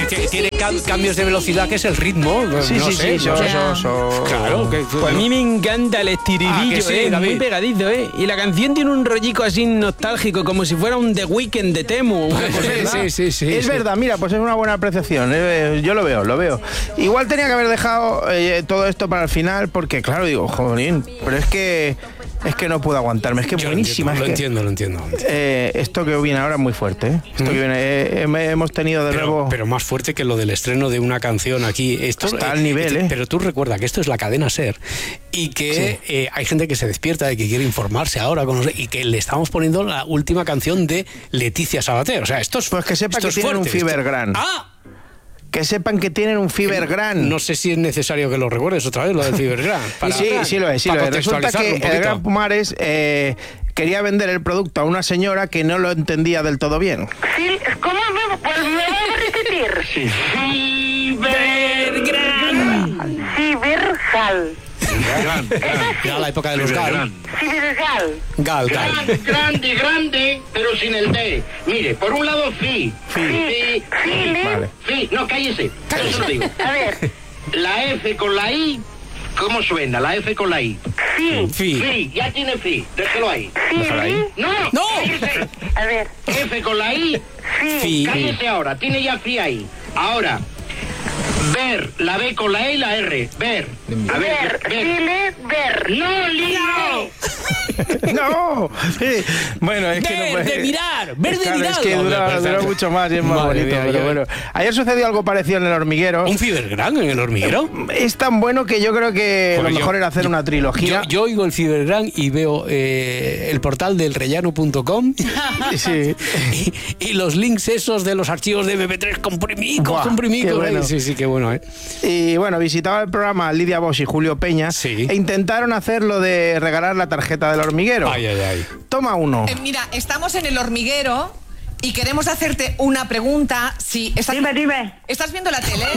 tiene cambios de velocidad, que es el ritmo. Sí. Claro. Pues a mí me encanta el estiridillo, sí, muy pegadizo, Y la canción tiene un rollico así nostálgico, como si fuera un The Weeknd de Temu. Sí. Es verdad, mira, pues es una buena apreciación. Yo lo veo. Igual tenía que haber dejado todo esto para el final, porque claro, digo, jolín, pero es que no puedo aguantarme, es que es buenísima. Lo entiendo. Esto que viene ahora es muy fuerte, Esto que viene, hemos tenido de nuevo... Pero más fuerte que lo del estreno de una canción aquí. Esto está al nivel, Pero tú recuerda que esto es la cadena SER y que hay gente que se despierta y que quiere informarse ahora y que le estamos poniendo la última canción de Leticia Sabater. O sea, esto es... Pues que sepa que tienen un Fibergran. Que sepan que tienen un Fibergran. No sé si es necesario que lo recuerdes otra vez, lo del Fibergran. Sí lo es. Resulta que el Gran Pumares quería vender el producto a una señora que no lo entendía del todo bien. Sí, ¿cómo me vas a repetir? Sí. Fibergal. Era la época de los Gal. Fibergal. Gal. Grande, pero sin el D. Mire, por un lado, Fi. Vale. Fi, no, cállese. Eso lo digo. A ver. La F con la I, ¿cómo suena? La F con la I. Fi. Ya tiene Fi. Déjelo ahí. Déjalo ahí. No. Cállese. A ver. F con la I. Fi. Cállese ahora. Tiene ya Fi ahí. Ahora. Ver, la B con la E y la R. Ver. A ver. Ver. No, Lino. ¡No! Sí. Bueno, es que no puede... de mirar, ver de claro, mirar. es que dura mucho más y es más bonito, pero bueno. Ayer sucedió algo parecido en El Hormiguero. ¿Un Fibergran en El Hormiguero? Es tan bueno que yo creo que lo mejor era hacer una trilogía. Yo oigo el Fibergran y veo el portal del rellano.com Sí. y los links esos de los archivos de MP3 comprimicos. Qué bueno. Sí, qué bueno, Y bueno, visitaba el programa Lidia Bosch y Julio Peña e intentaron hacer lo de regalar la tarjeta del hormiguero. Ay. Toma uno. Mira, estamos en El Hormiguero y queremos hacerte una pregunta. Dime. ¿Estás viendo la tele?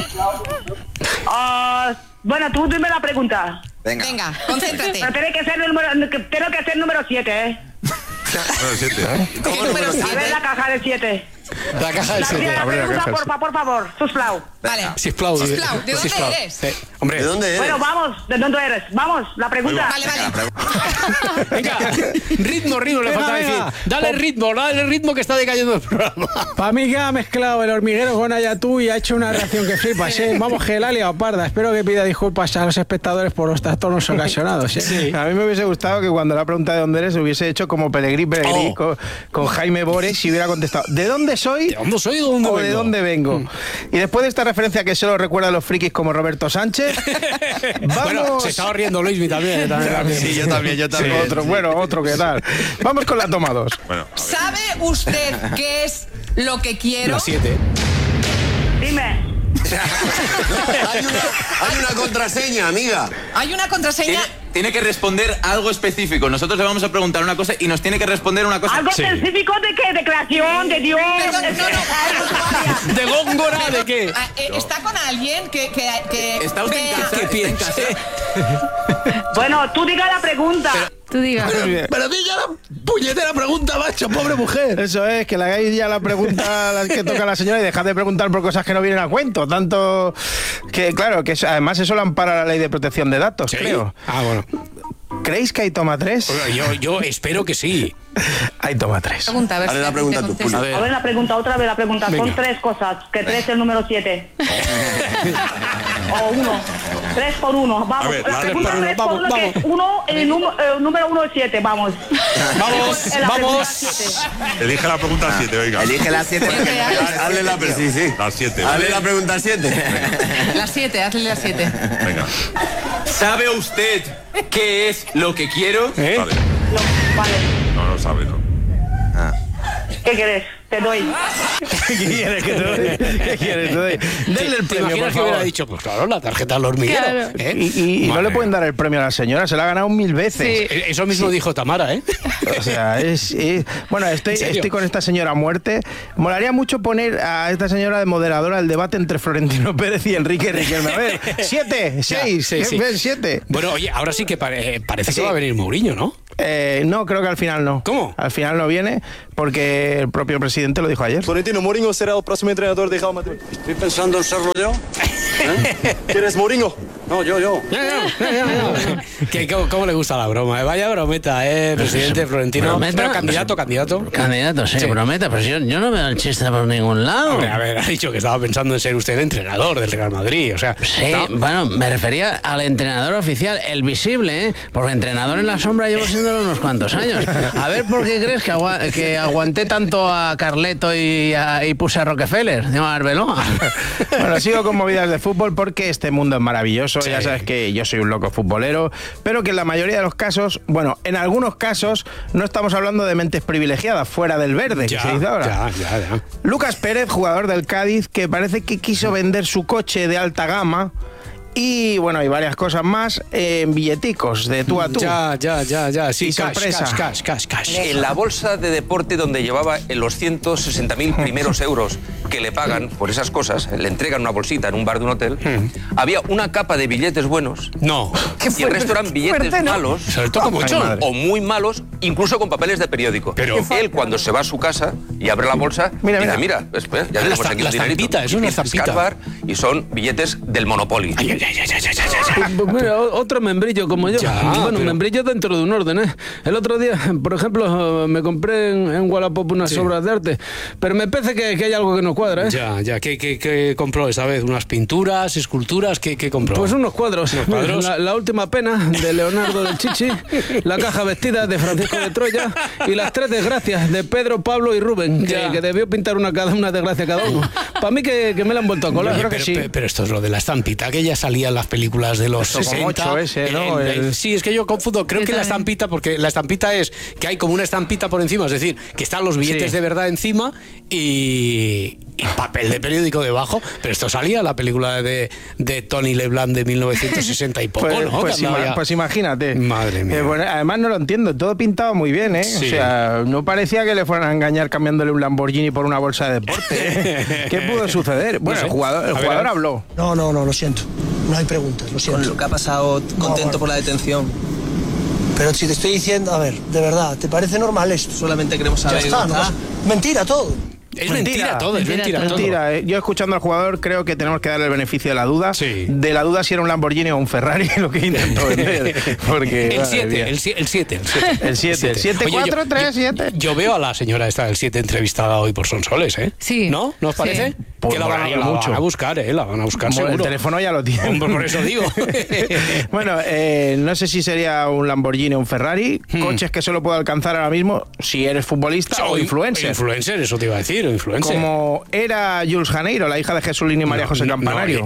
Bueno, tú dime la pregunta. Venga, concéntrate. Pero tiene que ser número 7, Número 7, ¿Qué número A ver 7? la caja del 7. La caja del 7. La pregunta, por favor, Susplau. Vale. Sisplau. ¿De dónde eres? Hombre. ¿De dónde eres? Bueno, vamos, ¿de dónde eres? Vamos, la pregunta. Vale. Venga, ritmo, le falta decir. Dale ritmo que está decayendo el programa. Para mí que ha mezclado El Hormiguero con Ayatú y ha hecho una reacción que flipas, Vamos, que la ha liado parda. Espero que pida disculpas a los espectadores por los trastornos ocasionados, Sí. A mí me hubiese gustado que cuando la pregunta de dónde eres hubiese hecho como Pelegrí con Jaime Bores y hubiera contestado ¿de dónde soy? ¿De dónde soy o de dónde vengo? Y después de esta referencia que solo recuerda a los frikis como Roberto Sánchez, vamos... Bueno, se estaba riendo Luismi también. Sí, yo también. Otro, ¿qué tal? Vamos con la toma 2. Bueno, ¿Sabe usted qué es lo que quiero? La 7. Dime. hay una contraseña, amiga. Hay una contraseña. Tiene que responder algo específico. Nosotros le vamos a preguntar una cosa y nos tiene que responder una cosa. ¿Algo específico de qué? ¿De creación? ¿De Dios? No. ¿De Góngora? ¿De qué? Está con alguien que Está usted en casa. Bueno, tú diga la pregunta. Tú digas. Pero di ya la puñetera pregunta, macho, pobre mujer. Eso es, que le hagáis ya la pregunta que toca a la señora y dejad de preguntar por cosas que no vienen a cuento. Tanto que, claro, que además eso lo ampara la ley de protección de datos, creo. Bueno. ¿Creéis que hay toma 3? Yo espero que sí. Hay toma 3. Pregunta, a ver. Dale la pregunta tú, Julio. A ver la pregunta, otra vez la pregunta. Venga. Son 3 cosas, que 3 es el número 7. O 1. 3 por 1. Vamos. A ver, la pregunta 3 por 1 que es el número 1 es 7. Vamos. Vamos. Elige la pregunta 7, venga. Elige la 7. Hazle la pregunta. Sí. La 7. Hazle la pregunta 7. La 7, hazle la 7. Venga. ¿Sabe usted qué es lo que quiero? Vale. Vale. No lo sabe, ¿no? ¿Qué quieres? Te doy. ¿Qué quieres que te doy? ¿Qué quieres que te doy? Denle el ¿Te premio, por imaginas que hubiera favor. dicho, pues claro, la tarjeta al hormiguero? Claro. Y no le pueden dar el premio a la señora, se la ha ganado 1000 veces. Eso mismo dijo Tamara, O sea, bueno, estoy con esta señora a muerte. Molaría mucho poner a esta señora de moderadora el debate entre Florentino Pérez y Enrique Riquelme. A ver, 7, 6, 7. Bueno, oye, ahora sí que parece que va a venir Mourinho, ¿no? No, creo que al final no. ¿Cómo? Al final no viene porque el propio presidente lo dijo ayer. Florentino, Mourinho será el próximo entrenador de Real Madrid. Estoy pensando en serlo yo. ¿Quieres Mourinho? No, yo. ¿Cómo le gusta la broma? Vaya brometa, presidente Florentino. ¿Brometa? Pero candidato. Candidato, sí, brometa, pero yo no veo el chiste por ningún lado. Hombre, a ver, ha dicho que estaba pensando en ser usted el entrenador del Real Madrid, o sea... Sí, no. bueno, me refería al entrenador oficial, el visible, ¿eh? Porque entrenador en la sombra llevo siéndolo unos cuantos años. A ver, ¿por qué crees que aguanté tanto a Carleto y puse a Rockefeller? Digo, a Arbeloa. Bueno, sigo con movidas de fútbol porque este mundo es maravilloso. Sí. Ya sabes que yo soy un loco futbolero, pero que en la mayoría de los casos, bueno, en algunos casos no estamos hablando de mentes privilegiadas, fuera del verde, que se dice ahora. Ya. Lucas Pérez, jugador del Cádiz, que parece que quiso vender su coche de alta gama. Y bueno, hay varias cosas más en billeticos de tú a tú. Ya. Sí, Y sorpresa. Cash. En la bolsa de deporte donde llevaba los 160.000 primeros euros que le pagan por esas cosas, le entregan una bolsita en un bar de un hotel, había una capa de billetes buenos. No. Y el resto eran billetes malos. Se le toca mucho. O muy malos, incluso con papeles de periódico. Pero él, cuando se va a su casa y abre la bolsa, dice, mira, espera, ya tenemos aquí un dinerito. Es una estampita. Escarbar, y son billetes del Monopoly. Pues mira, otro membrillo como yo. Membrillo dentro de un orden, ¿eh? El otro día, por ejemplo, me compré en Wallapop unas obras de arte, pero me parece que hay algo que no cuadra, ¿eh? Ya. ¿Qué compró esta vez? ¿Unas pinturas, esculturas? ¿Qué compró? Pues unos cuadros. La última pena de Leonardo del Chichi, la caja vestida de Francisco de Troya y las 3 desgracias de Pedro, Pablo y Rubén, que debió pintar una desgracia cada uno. Para mí que me la han vuelto a colar. Oye, Creo que sí. Pero esto es lo de la estampita, que ya salía en las películas de los 60. Sí, es que yo confundo. Creo que la estampita, porque la estampita es que hay como una estampita por encima, es decir, que están los billetes de verdad encima y papel de periódico debajo. Pero esto salía en la película de Tony LeBlanc de 1960 y poco, ¿no? Pues imagínate. Madre mía. Bueno, además no lo entiendo, todo pintaba muy bien, ¿eh? Sí. O sea, no parecía que le fueran a engañar cambiándole un Lamborghini por una bolsa de deporte. ¿Qué pudo suceder? Bueno, No sé. el jugador habló. No, lo siento. No hay preguntas, lo siento. Con lo que ha pasado, contento por la detención. Pero si te estoy diciendo, a ver, de verdad, ¿te parece normal esto? Solamente queremos saber. Ya está, ¿no? Mentira todo. Es mentira todo. Yo escuchando al jugador creo que tenemos que darle el beneficio de la duda. Sí. De la duda si era un Lamborghini o un Ferrari lo que intentó vender. Porque, el 7. El 7, 4, 3, 7. Yo veo a la señora esta del 7 entrevistada hoy por Sonsoles, ¿eh? Sí. ¿No? ¿No os parece? Sí. Pues que la van a buscar, La van a buscar Como seguro. el teléfono ya lo tiene. Hombre, por eso digo. Bueno, no sé si sería un Lamborghini o un Ferrari. Coches que solo puedo alcanzar ahora mismo si eres futbolista o influencer. Influencer, eso te iba a decir, influencer. Como era Jules Janeiro, la hija de Jesulín y María José Campanario.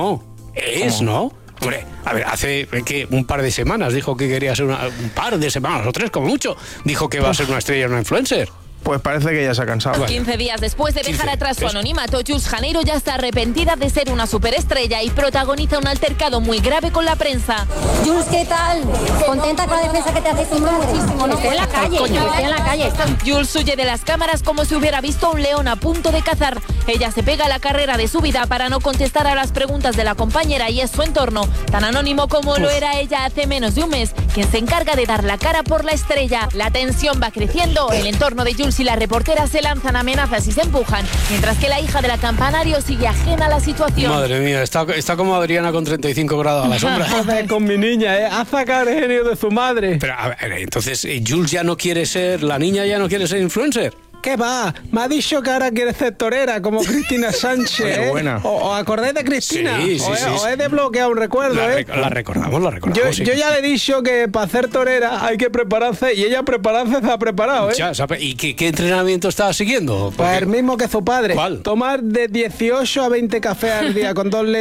Es, ¿no? Hombre, a ver, hace un par de semanas dijo que quería ser un par de semanas o 3 como mucho, dijo que va a ser una estrella, una influencer. Pues parece que ya se ha cansado. 15 días después de dejar atrás su anonimato, Jules Janeiro ya está arrepentida de ser una superestrella y protagoniza un altercado muy grave con la prensa. Jules, ¿qué tal? ¿Contenta con la defensa que te hace tu madre? Estoy en la calle, estoy en la calle. Jules huye de las cámaras como si hubiera visto a un león a punto de cazar. Ella se pega a la carrera de su vida para no contestar a las preguntas de la compañera y es su entorno, tan anónimo como lo era ella hace menos de un mes, quien se encarga de dar la cara por la estrella. La tensión va creciendo, el entorno de Jules y la reportera se lanzan amenazas y se empujan, mientras que la hija de la Campanario sigue ajena a la situación. Madre mía, está como Adriana con 35 grados a la sombra. Con mi niña, a sacar el genio de su madre. Pero a ver, entonces, ¿Jules ya no quiere ser, la niña ya no quiere ser influencer? ¿Qué va? Me ha dicho que ahora quiere ser torera, como Cristina Sánchez. Qué buena. ¿O acordáis de Cristina? Sí. O he desbloqueado un recuerdo, La recordamos. Yo ya le he dicho que para ser torera hay que prepararse y ella prepararse se ha preparado, ¿eh? ¿Y qué entrenamiento está siguiendo? Pues el mismo que su padre. ¿Cuál? Tomar de 18 a 20 cafés al día con 2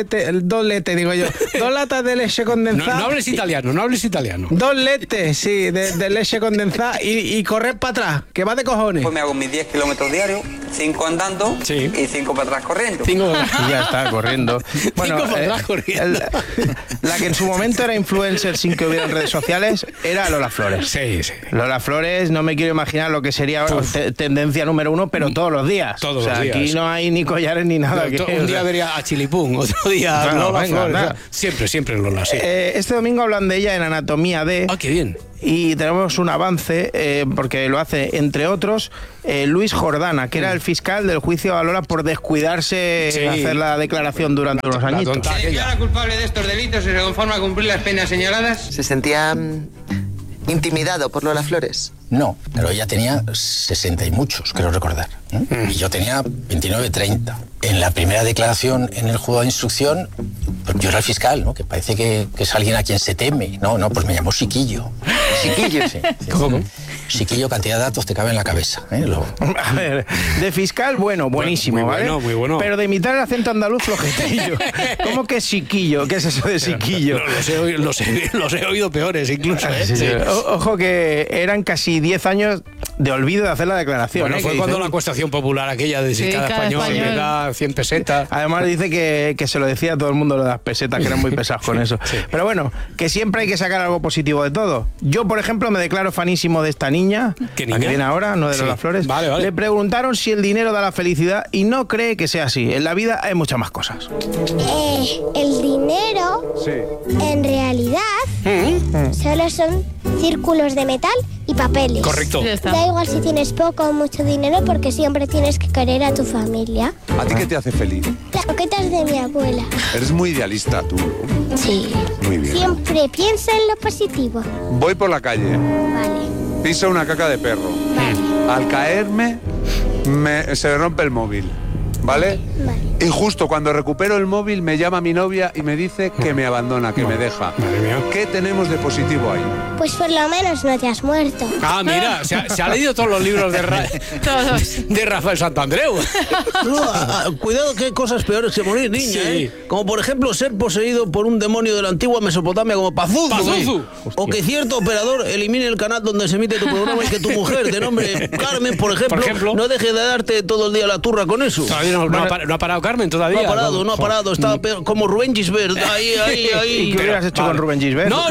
latas de leche condensada. No hables italiano. 2 letes, sí, de leche condensada y correr para atrás, que va de cojones. Pues me hago mis 10 kilómetros diarios, 5 andando y 5 para atrás corriendo. 5 y ya está, corriendo. Bueno, 5 para atrás corriendo. La que en su momento era influencer sin que hubiera redes sociales era Lola Flores. Sí, sí. Lola Flores, no me quiero imaginar lo que sería ahora tendencia número 1, pero todos los días. Todos los días. Aquí no hay ni collares ni nada. Un día vería a Chilipún, otro día a Lola Flores. Siempre Lola, sí. Este domingo hablan de ella en Anatomía de... Ah, qué bien. Y tenemos un avance, porque lo hace, entre otros, Luis Jordana, que era el fiscal del juicio a Lola por descuidarse de hacer la declaración durante unos añitos. ¿Se declara culpable de estos delitos y se conforma a cumplir las penas señaladas? ¿Se sentía intimidado por Lola Flores? No, pero ella tenía 60 y muchos, creo recordar. Y yo tenía 29, 30. En la primera declaración en el juzgado de instrucción, pues yo era el fiscal, ¿no? Que parece que es alguien a quien se teme. No, pues me llamó Chiquillo. ¿Chiquillo? Sí. ¿Cómo? Chiquillo, cantidad de datos te cabe en la cabeza. A ver, de fiscal, buenísimo, ¿vale? Muy bueno. Pero de imitar el acento andaluz, flojetillo. ¿Cómo que Chiquillo? ¿Qué es eso de Chiquillo? No, los he oído peores incluso. Sí. Ojo que eran casi 10 años de olvido de hacer la declaración. Bueno, fue cuando la acuestación popular aquella de si cada español le da 100 pesetas. Además dice que se lo decía a todo el mundo lo de las pesetas, que eran muy pesados con eso. Sí. Pero bueno, que siempre hay que sacar algo positivo de todo. Yo, por ejemplo, me declaro fanísimo de esta niña. ¿Qué niña? La que viene ahora, no de Lola Flores. Vale. Le preguntaron si el dinero da la felicidad y no cree que sea así. En la vida hay muchas más cosas. El dinero, en realidad, solo son círculos de metal y papeles. Correcto. Da igual si tienes poco o mucho dinero porque siempre tienes que querer a tu familia. ¿A ti qué te hace feliz? Las coquetas de mi abuela. Eres muy idealista tú. Sí. Muy bien. Siempre piensa en lo positivo. Voy por la calle. Vale. Piso una caca de perro. Vale. Al caerme, se me rompe el móvil. ¿Vale? Vale. Y justo cuando recupero el móvil me llama mi novia y me dice que me abandona, que me deja. Madre mía. ¿Qué tenemos de positivo ahí? Pues por lo menos no te has muerto. Ah, mira, se ha leído todos los libros de Rafael Santandreu. No, cuidado que hay cosas peores que morir, niña, Como por ejemplo ser poseído por un demonio de la antigua Mesopotamia como Pazuzu. O que cierto operador elimine el canal donde se emite tu programa y que tu mujer de nombre Carmen, por ejemplo, no deje de darte todo el día la turra con eso. Todavía no ha parado Carmen todavía. No ha parado, está como Rubén Gisbert, ahí. ¿Y qué hubieras hecho con Rubén Gisbert? No.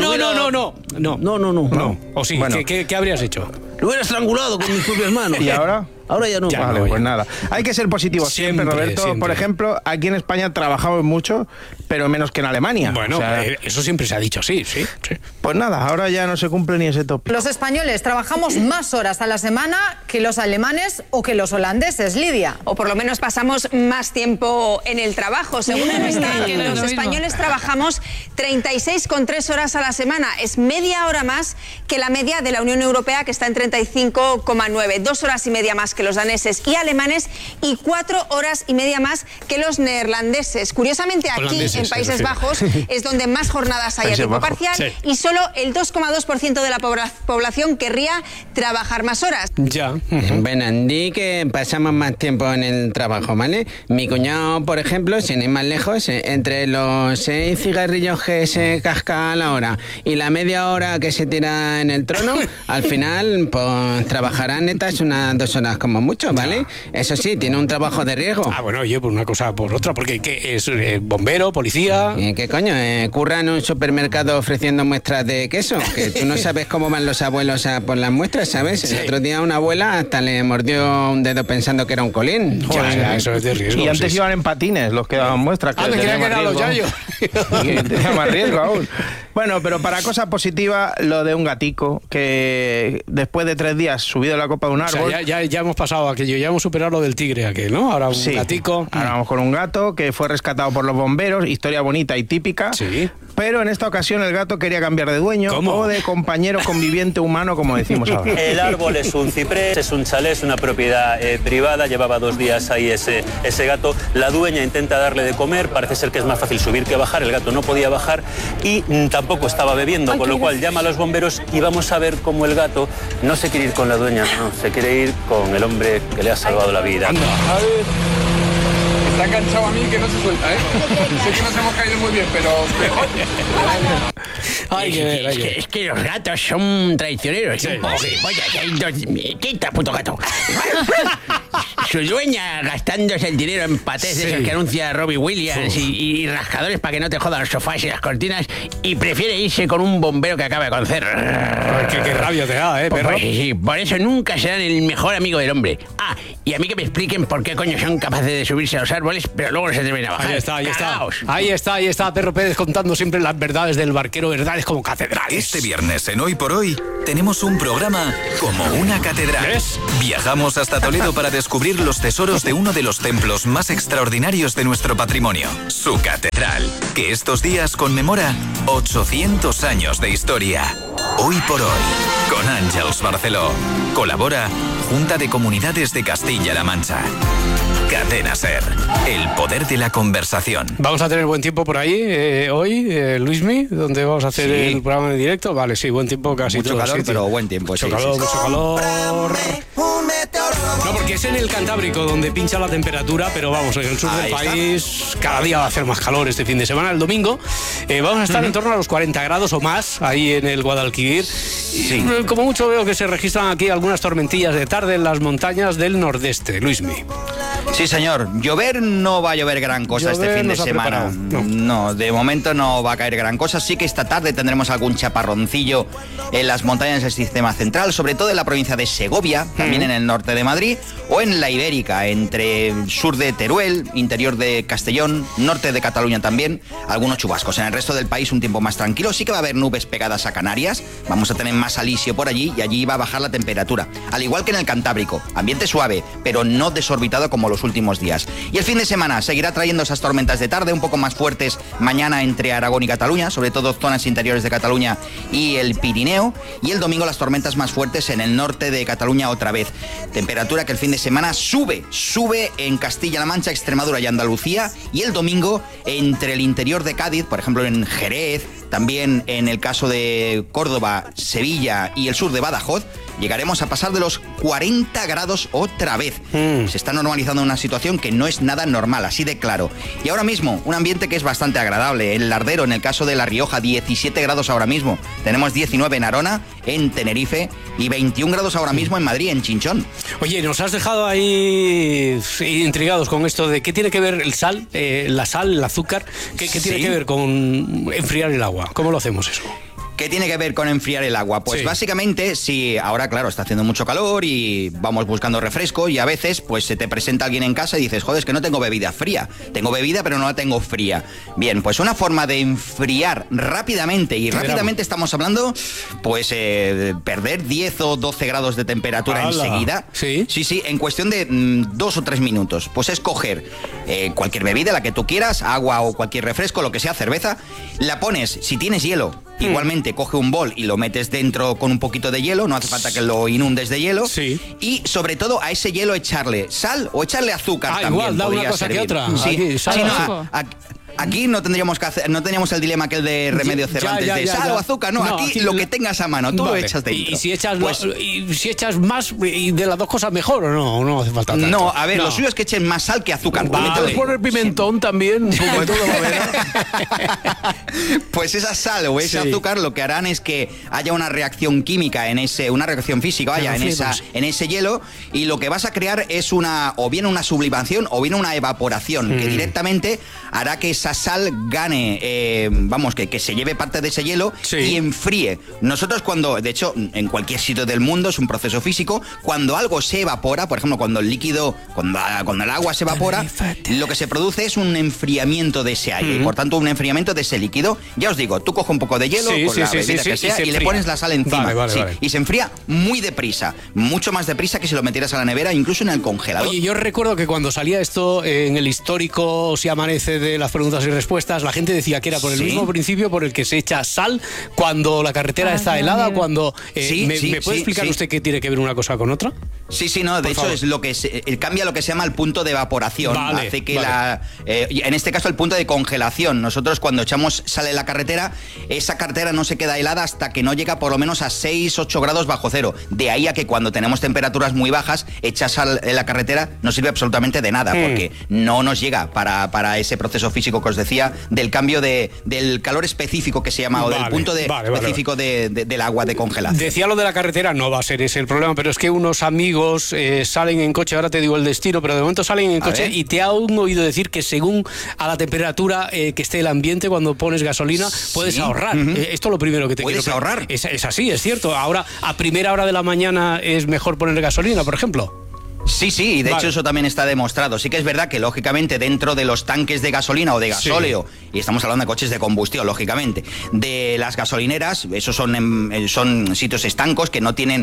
¿O sí? Bueno. ¿Qué habrías hecho? Lo hubiera estrangulado con mis propias manos. ¿Y ahora? Ahora ya no. Vale, pues nada. Hay que ser positivo siempre, Roberto. Siempre. Por ejemplo, aquí en España trabajamos mucho, pero menos que en Alemania. Bueno, eso siempre se ha dicho, sí. Pues nada, ahora ya no se cumple ni ese tópico. Los españoles trabajamos más horas a la semana que los alemanes o que los holandeses, Lidia. O por lo menos pasamos más tiempo en el trabajo. Según el Eurostat, los españoles trabajamos 36,3 horas a la semana. Es media hora más que la media de la Unión Europea, que está en 35,9. 2 horas y media más que los daneses y alemanes y 4 horas y media más que los neerlandeses. Curiosamente, aquí en Países Bajos es donde más jornadas hay a tiempo parcial y solo el 2,2% de la población querría trabajar más horas. Ya. Bueno, di que pasamos más tiempo en el trabajo, ¿vale? Mi cuñado, por ejemplo, sin ir más lejos, entre los 6 cigarrillos que se casca a la hora y la media hora que se tira en el trono, al final, pues trabajará netas unas 2 horas como mucho, ¿vale? Eso sí, tiene un trabajo de riesgo. Ah, bueno, oye, por una cosa por otra, porque ¿qué es? ¿Bombero, policía? ¿Qué coño? ¿Curra en un supermercado ofreciendo muestras de queso? Que tú no sabes cómo van los abuelos a por las muestras, ¿sabes? El otro día una abuela hasta le mordió un dedo pensando que era un colín. Ya, eso es de riesgo. Y antes iban en patines los que daban muestras. Me creía que eran los yayos. Y tenía más riesgo aún. Bueno, pero para cosa positiva, lo de un gatico que después de 3 días subido a la copa de un árbol... O sea, ya hemos pasado aquello, ya hemos superado lo del tigre aquel, ¿no? Ahora un gatico. Ahora vamos con un gato que fue rescatado por los bomberos, historia bonita y típica. Sí. Pero en esta ocasión el gato quería cambiar de dueño o de compañero conviviente humano, como decimos ahora. El árbol es un ciprés, es un chalet, es una propiedad privada, llevaba 2 días ahí ese gato. La dueña intenta darle de comer, parece ser que es más fácil subir que bajar, el gato no podía bajar y tampoco estaba bebiendo, con lo cual llama a los bomberos y vamos a ver cómo el gato no se quiere ir con la dueña, no, se quiere ir con el hombre que le ha salvado la vida. Está enganchado a mí que no se suelta, ¿eh? Sé que nos hemos caído muy bien, pero... Es que los gatos son traicioneros. Quita, puto gato. su dueña gastándose el dinero en patés de esos que anuncia Robbie Williams y rascadores para que no te jodan los sofás y las cortinas, y prefiere irse con un bombero que acaba de conocer. Qué rabia te da, perro. Pues, sí, por eso nunca serán el mejor amigo del hombre. Y a mí que me expliquen por qué coño son capaces de subirse a los árboles, pero luego no se atreven a bajar. Ahí está Perro Pérez contando siempre las verdades del barquero, verdades como catedrales. Este viernes en Hoy por Hoy tenemos un programa como una catedral. Viajamos hasta Toledo para descubrir los tesoros de uno de los templos más extraordinarios de nuestro patrimonio, su catedral, que estos días conmemora 800 años de historia. Hoy por Hoy, con Àngels Barceló. Colabora Junta de Comunidades de Castilla-La Mancha. Cadena SER, el poder de la conversación. Vamos a tener buen tiempo por ahí hoy, Luismi, donde vamos a hacer el programa en directo. Vale, sí, buen tiempo casi. Mucho calor, pero buen tiempo. Mucho calor. No, porque es en el Cantábrico donde pincha la temperatura, pero vamos, en el sur del país cada día va a hacer más calor este fin de semana. El domingo vamos a estar en torno a los 40 grados o más ahí en el Guadalquivir. Sí. Como mucho veo que se registran aquí algunas tormentillas de tarde en las montañas del nordeste. Luismi. Sí, señor. Llover no va a llover gran cosa este fin de semana. No, de momento no va a caer gran cosa. Sí que esta tarde tendremos algún chaparroncillo en las montañas del sistema central, sobre todo en la provincia de Segovia, también en el norte de Madrid, o en la Ibérica, entre el sur de Teruel, interior de Castellón, norte de Cataluña también, algunos chubascos. En el resto del país un tiempo más tranquilo. Sí que va a haber nubes pegadas a Canarias, vamos a tener más alisio por allí y allí va a bajar la temperatura. Al igual que en el Cantábrico, ambiente suave, pero no desorbitado como los últimos días. Y el fin de semana seguirá trayendo esas tormentas de tarde un poco más fuertes mañana entre Aragón y Cataluña, sobre todo zonas interiores de Cataluña y el Pirineo, y el domingo las tormentas más fuertes en el norte de Cataluña otra vez. Temperatura que el fin de semana sube en Castilla-La Mancha, Extremadura y Andalucía, y el domingo entre el interior de Cádiz, por ejemplo en Jerez, también en el caso de Córdoba, Sevilla y el sur de Badajoz, llegaremos a pasar de los 40 grados otra vez. Se está normalizando una situación que no es nada normal, así de claro. Y ahora mismo, un ambiente que es bastante agradable. El Lardero, en el caso de La Rioja, 17 grados ahora mismo. Tenemos 19 en Arona, en Tenerife, y 21 grados ahora mismo en Madrid, en Chinchón. Oye, nos has dejado ahí intrigados con esto de qué tiene que ver la sal, el azúcar, qué tiene que ver con enfriar el agua. ¿Cómo lo hacemos eso? ¿Qué tiene que ver con enfriar el agua? Pues básicamente, si ahora, claro, está haciendo mucho calor y vamos buscando refresco, y a veces pues se te presenta alguien en casa y dices, joder, es que no tengo bebida fría. Tengo bebida, pero no la tengo fría. Bien, pues una forma de enfriar rápidamente, y rápidamente estamos hablando, pues perder 10 o 12 grados de temperatura enseguida. Sí, en cuestión de 2 o 3 minutos. Pues es coger cualquier bebida, la que tú quieras, agua o cualquier refresco, lo que sea, cerveza, la pones, si tienes hielo, igualmente coge un bol y lo metes dentro con un poquito de hielo, no hace falta que lo inundes de hielo. Y sobre todo a ese hielo echarle sal o echarle azúcar también. Igual, da una cosa que otra. Aquí no tendríamos que hacer, no teníamos el dilema aquel de Remedios Cervantes de sal o azúcar, no, aquí lo que tengas a mano, tú lo echas dentro. Y si echas más y de las dos cosas mejor, o no hace falta tanto. No, a ver, lo suyo es que echen más sal que azúcar. ¿Puedes poner pimentón también? Como todo pues esa sal o ese azúcar lo que harán es que haya una reacción química una reacción física, en ese hielo, y lo que vas a crear es o bien una sublimación o bien una evaporación que directamente hará que esa sal gane, que se lleve parte de ese hielo y enfríe. Nosotros de hecho, en cualquier sitio del mundo es un proceso físico, cuando algo se evapora, por ejemplo, cuando el agua se evapora, lo que se produce es un enfriamiento de ese aire, y por tanto un enfriamiento de ese líquido. Ya os digo, tú coges un poco de hielo con la bebida que sea y le pones la sal encima. Vale. Y se enfría muy deprisa, mucho más deprisa que si lo metieras a la nevera, incluso en el congelador. Oye, yo recuerdo que cuando salía esto en el histórico Si Amanece de las preguntas y respuestas, la gente decía que era por el mismo principio por el que se echa sal cuando la carretera está helada, cuando... ¿Me puede explicar usted qué tiene que ver una cosa con otra? De hecho es lo que cambia lo que se llama el punto de evaporación. Hace que en este caso el punto de congelación. Nosotros cuando echamos sal en la carretera, esa carretera no se queda helada hasta que no llega por lo menos a 6-8 grados bajo cero. De ahí a que cuando tenemos temperaturas muy bajas, echar sal en la carretera no sirve absolutamente de nada, porque no nos llega para ese proceso físico que os decía, del cambio del calor específico que se llama, o del punto específico del agua de congelación. Decía lo de la carretera, no va a ser ese el problema, pero es que unos amigos amigos, salen en coche, ahora te digo el destino, pero de momento salen en coche y te han oído decir que según a la temperatura que esté el ambiente cuando pones gasolina, puedes ahorrar. Esto es lo primero que te quiero preguntar. ¿Puedes ahorrar? Es así, es cierto. Ahora, a primera hora de la mañana es mejor poner gasolina, por ejemplo. Sí, y de hecho eso también está demostrado. Sí que es verdad que, lógicamente, dentro de los tanques de gasolina o de gasóleo, y estamos hablando de coches de combustión, lógicamente, de las gasolineras, esos son sitios estancos que no tienen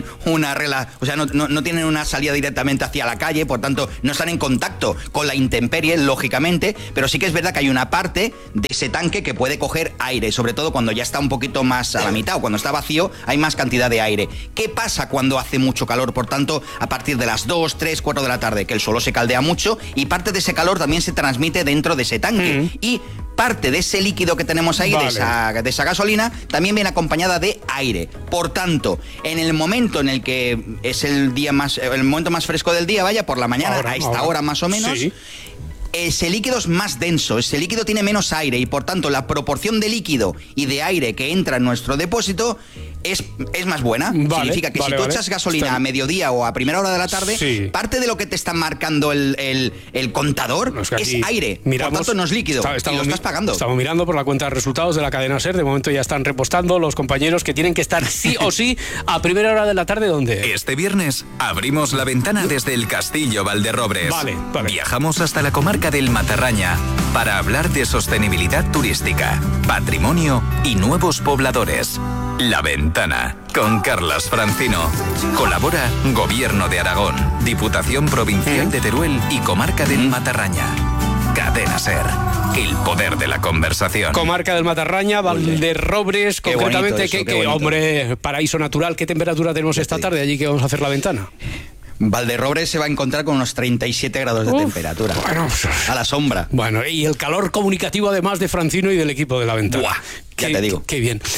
no tienen una salida directamente hacia la calle, por tanto, no están en contacto con la intemperie, lógicamente, pero sí que es verdad que hay una parte de ese tanque que puede coger aire, sobre todo cuando ya está un poquito más a la mitad o cuando está vacío, hay más cantidad de aire. ¿Qué pasa cuando hace mucho calor? Por tanto, a partir de las 2, 3, 4 de la tarde, que el suelo se caldea mucho y parte de ese calor también se transmite dentro de ese tanque. Y parte de ese líquido que tenemos ahí, de esa gasolina, también viene acompañada de aire. Por tanto, en el momento en el que es el momento más fresco del día, por la mañana, a esta hora más o menos, ese líquido es más denso, ese líquido tiene menos aire y por tanto la proporción de líquido y de aire que entra en nuestro depósito es más buena. Significa que si tú echas gasolina a mediodía o a primera hora de la tarde, parte de lo que te está marcando el contador es aire, por tanto no es líquido, y lo estás pagando. Estamos mirando por la cuenta de resultados de la cadena SER, de momento ya están repostando los compañeros que tienen que estar sí o sí a primera hora de la tarde. ¿Dónde? Este viernes abrimos la ventana desde el Castillo Valderrobres. Viajamos hasta la comarca del Matarraña para hablar de sostenibilidad turística, patrimonio y nuevos pobladores. La Ventana, con Carlas Francino. Colabora Gobierno de Aragón, Diputación Provincial de Teruel y Comarca del Matarraña. Cadena SER, el poder de la conversación. Comarca del Matarraña, Valderrobres, concretamente, hombre, paraíso natural. ¿Qué temperatura tenemos esta tarde allí que vamos a hacer la ventana? Valderrobres se va a encontrar con unos 37 grados de temperatura. A la sombra. Bueno, y el calor comunicativo además de Francino y del equipo de la ventana. Ya te digo. Qué bien.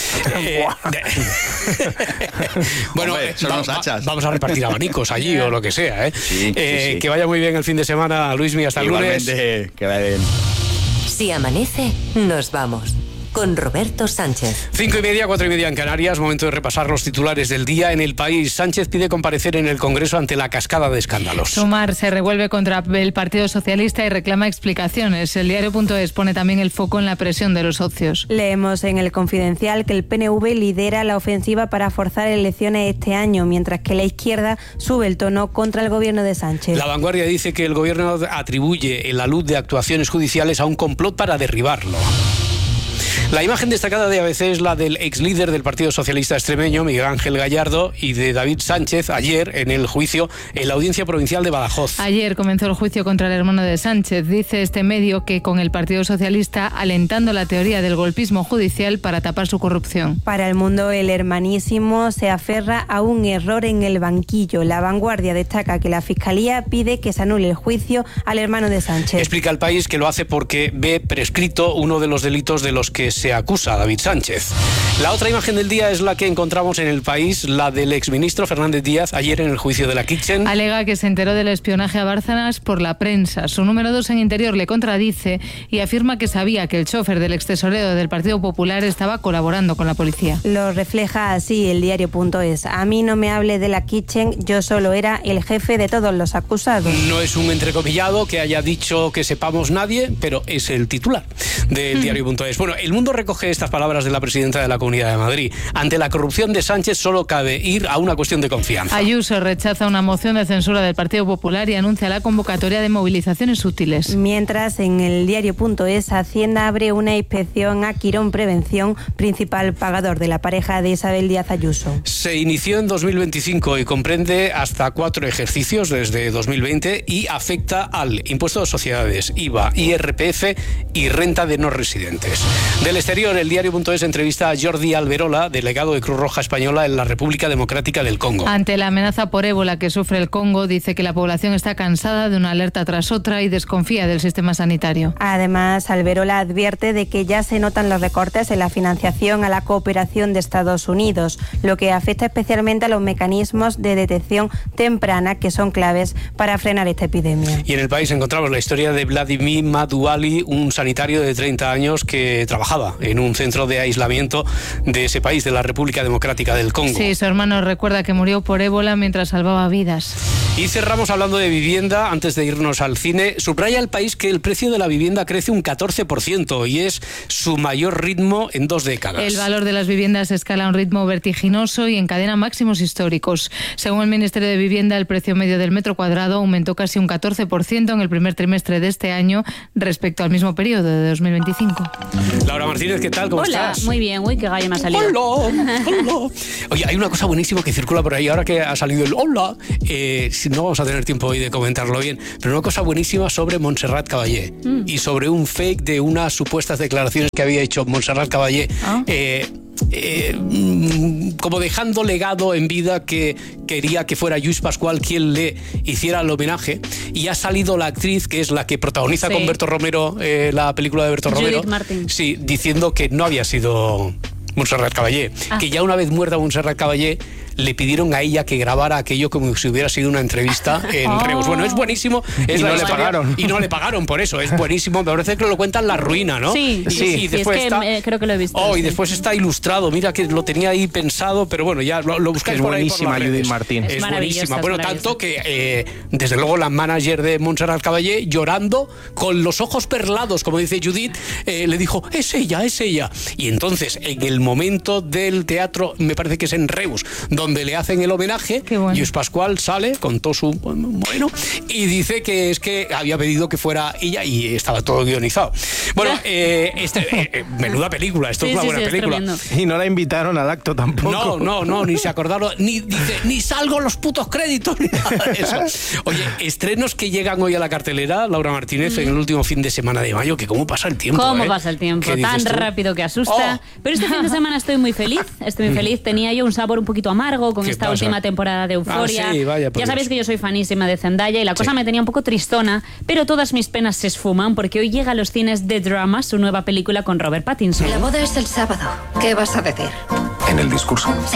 Bueno, hombre, son unos hachas. Vamos a repartir abanicos allí o lo que sea. Sí. Que vaya muy bien el fin de semana, Luismi, hasta el lunes. Igualmente, que vaya bien. Si amanece, nos vamos. Con Roberto Sánchez. 5:30, 4:30 en Canarias, momento de repasar los titulares del día. En El País, Sánchez pide comparecer en el Congreso ante la cascada de escándalos. Sumar se revuelve contra el Partido Socialista y reclama explicaciones. El diario.es pone también el foco en la presión de los socios. Leemos en El Confidencial que el PNV lidera la ofensiva para forzar elecciones este año, mientras que la izquierda sube el tono contra el gobierno de Sánchez. La Vanguardia dice que el gobierno atribuye la luz de actuaciones judiciales a un complot para derribarlo. La imagen destacada de ABC es la del ex líder del Partido Socialista extremeño, Miguel Ángel Gallardo, y de David Sánchez ayer en el juicio en la Audiencia Provincial de Badajoz. Ayer comenzó el juicio contra el hermano de Sánchez. Dice este medio que con el Partido Socialista alentando la teoría del golpismo judicial para tapar su corrupción. Para El Mundo, el hermanísimo se aferra a un error en el banquillo. La Vanguardia destaca que la Fiscalía pide que se anule el juicio al hermano de Sánchez. Explica El País que lo hace porque ve prescrito uno de los delitos de los que se acusa a David Sánchez. La otra imagen del día es la que encontramos en El País, la del exministro Fernández Díaz ayer en el juicio de la Kitchen. Alega que se enteró del espionaje a Bárcenas por la prensa. Su número 2 en Interior le contradice y afirma que sabía que el chofer del extesorero del Partido Popular estaba colaborando con la policía. Lo refleja así el diario.es. A mí no me hable de la Kitchen, yo solo era el jefe de todos los acusados. No es un entrecomillado que haya dicho que sepamos nadie, pero es el titular del diario.es. Bueno, El Mundo recoge estas palabras de la presidenta de la Comunidad de Madrid. Ante la corrupción de Sánchez solo cabe ir a una cuestión de confianza. Ayuso rechaza una moción de censura del Partido Popular y anuncia la convocatoria de movilizaciones útiles. Mientras, en el diario.es, Hacienda abre una inspección a Quirón Prevención, principal pagador de la pareja de Isabel Díaz Ayuso. Se inició en 2025 y comprende hasta 4 ejercicios desde 2020 y afecta al impuesto de sociedades, IVA, IRPF y renta de no residentes. Del exterior, el diario.es entrevista a Jordi Alberola, delegado de Cruz Roja Española en la República Democrática del Congo. Ante la amenaza por ébola que sufre el Congo, dice que la población está cansada de una alerta tras otra y desconfía del sistema sanitario. Además, Alberola advierte de que ya se notan los recortes en la financiación a la cooperación de Estados Unidos, lo que afecta especialmente a los mecanismos de detección temprana que son claves para frenar esta epidemia. Y en El País encontramos la historia de Vladimir Maduali, un sanitario de 30 años que trabajaba estaba en un centro de aislamiento de ese país, de la República Democrática del Congo. Sí, su hermano recuerda que murió por ébola mientras salvaba vidas. Y cerramos hablando de vivienda, antes de irnos al cine. Subraya el país que el precio de la vivienda crece un 14% y es su mayor ritmo en 2 décadas. El valor de las viviendas escala a un ritmo vertiginoso y encadena máximos históricos. Según el Ministerio de Vivienda, el precio medio del metro cuadrado aumentó casi un 14% en el primer trimestre de este año respecto al mismo periodo de 2025. Laura Martínez, ¿qué tal? ¿Cómo estás? Hola, muy bien. Uy, qué gallo me ha salido. Hola. Oye, hay una cosa buenísima que circula por ahí ahora que ha salido el hola. No vamos a tener tiempo hoy de comentarlo bien, pero una cosa buenísima sobre Montserrat Caballé y sobre un fake de unas supuestas declaraciones que había hecho Montserrat Caballé. Como dejando legado en vida que quería que fuera Lluís Pascual quien le hiciera el homenaje, y ha salido la actriz que es la que protagoniza con Berto Romero la película de Berto Romero, sí, diciendo que no había sido Montserrat Caballé, que ya una vez muerta Montserrat Caballé le pidieron a ella que grabara aquello como si hubiera sido una entrevista en Reus. Bueno, es buenísimo. Es y no le pagaron. Y no le pagaron por eso. Es buenísimo. Me parece que lo cuentan La Ruina, ¿no? Sí, y después es que creo que lo he visto. Y después está ilustrado. Mira que lo tenía ahí pensado, pero bueno, ya lo buscáis por ahí. Es buenísima Judith Martín. Es buenísima. Bueno, tanto que desde luego la manager de Montserrat Caballé, llorando, con los ojos perlados, como dice Judith, le dijo, es ella. Y entonces, en el momento del teatro, me parece que es en Reus, donde le hacen el homenaje, Lluís Pascual sale con todo su bueno y dice que es que había pedido que fuera ella y estaba todo guionizado. Bueno, menuda película, esto es una buena película. Y no la invitaron al acto tampoco. No, ni se acordaron, ni salgo los putos créditos, ni nada de eso. Oye, estrenos que llegan hoy a la cartelera, Laura Martínez, en el último fin de semana de mayo, que cómo pasa el tiempo. ¿Cómo pasa el tiempo? Tan rápido que asusta. Pero este fin de semana estoy muy feliz. Tenía yo un sabor un poquito amargo con esta última temporada de Euphoria. Ya sabéis que yo soy fanísima de Zendaya y la cosa me tenía un poco tristona, pero todas mis penas se esfuman porque hoy llega a los cines The Drama, su nueva película con Robert Pattinson. La boda es el sábado. ¿Qué vas a decir? ¿En el discurso? Sí.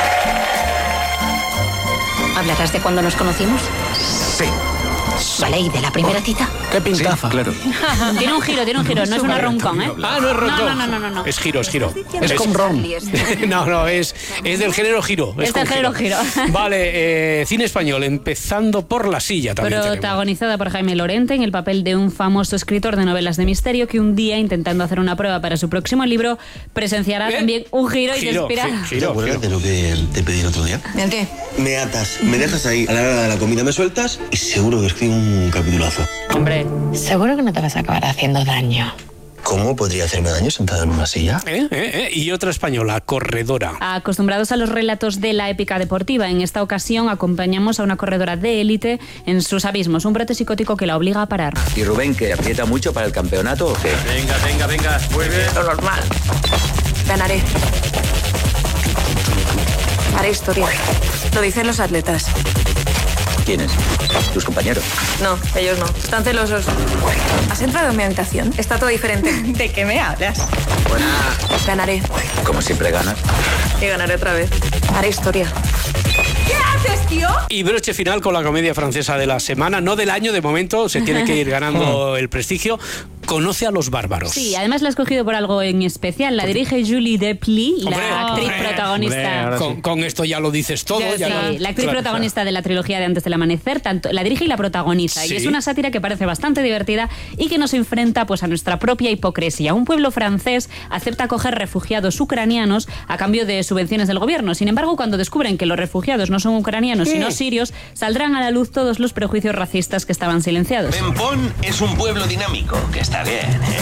¿Hablarás de cuándo nos conocimos? Sí. Vale, ¿y de la primera cita? ¡Qué pintaza! Sí, claro. Tiene un giro, no es una roncón, ¿eh? No es roncón. No. Es giro. Es con ron. No, es del género giro. Es del género giro. Vale, cine español, empezando por La Silla también. Protagonizada por Jaime Lorente en el papel de un famoso escritor de novelas de misterio que un día, intentando hacer una prueba para su próximo libro, presenciará también un giro y se inspira. ¿Te acuerdas de lo que te pedí el otro día? ¿El qué? Me atas, me dejas ahí, a la hora de la comida me sueltas y seguro que escribo un capitulazo. Hombre, seguro que no te vas a acabar haciendo daño. ¿Cómo podría hacerme daño sentado en una silla? Y otra española, Corredora. Acostumbrados a los relatos de la épica deportiva, en esta ocasión acompañamos a una corredora de élite en sus abismos, un brote psicótico que la obliga a parar. ¿Y Rubén, que aprieta mucho para el campeonato o qué? Venga, muy bien. Lo normal. Ganaré. Haré historia. Lo dicen los atletas. ¿Quiénes? ¿Tus compañeros? No, ellos no. Están celosos. ¿Has entrado en mi habitación? Está todo diferente. ¿De qué me hablas? Buena. Ganaré. Como siempre ganas. Y ganaré otra vez. Haré historia. ¿Qué haces, tío? Y broche final con la comedia francesa de la semana, no del año de momento, se tiene que ir ganando el prestigio. Conoce a los bárbaros. Sí, además la he escogido por algo en especial. La dirige Julie Deplis, la actriz protagonista. Con esto ya lo dices todo. La actriz protagonista de la trilogía de Antes del Amanecer, tanto la dirige y la protagoniza. Sí. Y es una sátira que parece bastante divertida y que nos enfrenta pues a nuestra propia hipocresía. Un pueblo francés acepta acoger refugiados ucranianos a cambio de subvenciones del gobierno. Sin embargo, cuando descubren que los refugiados no son ucranianos sino sirios, saldrán a la luz todos los prejuicios racistas que estaban silenciados. Pempón es un pueblo dinámico que está bien, ¿eh?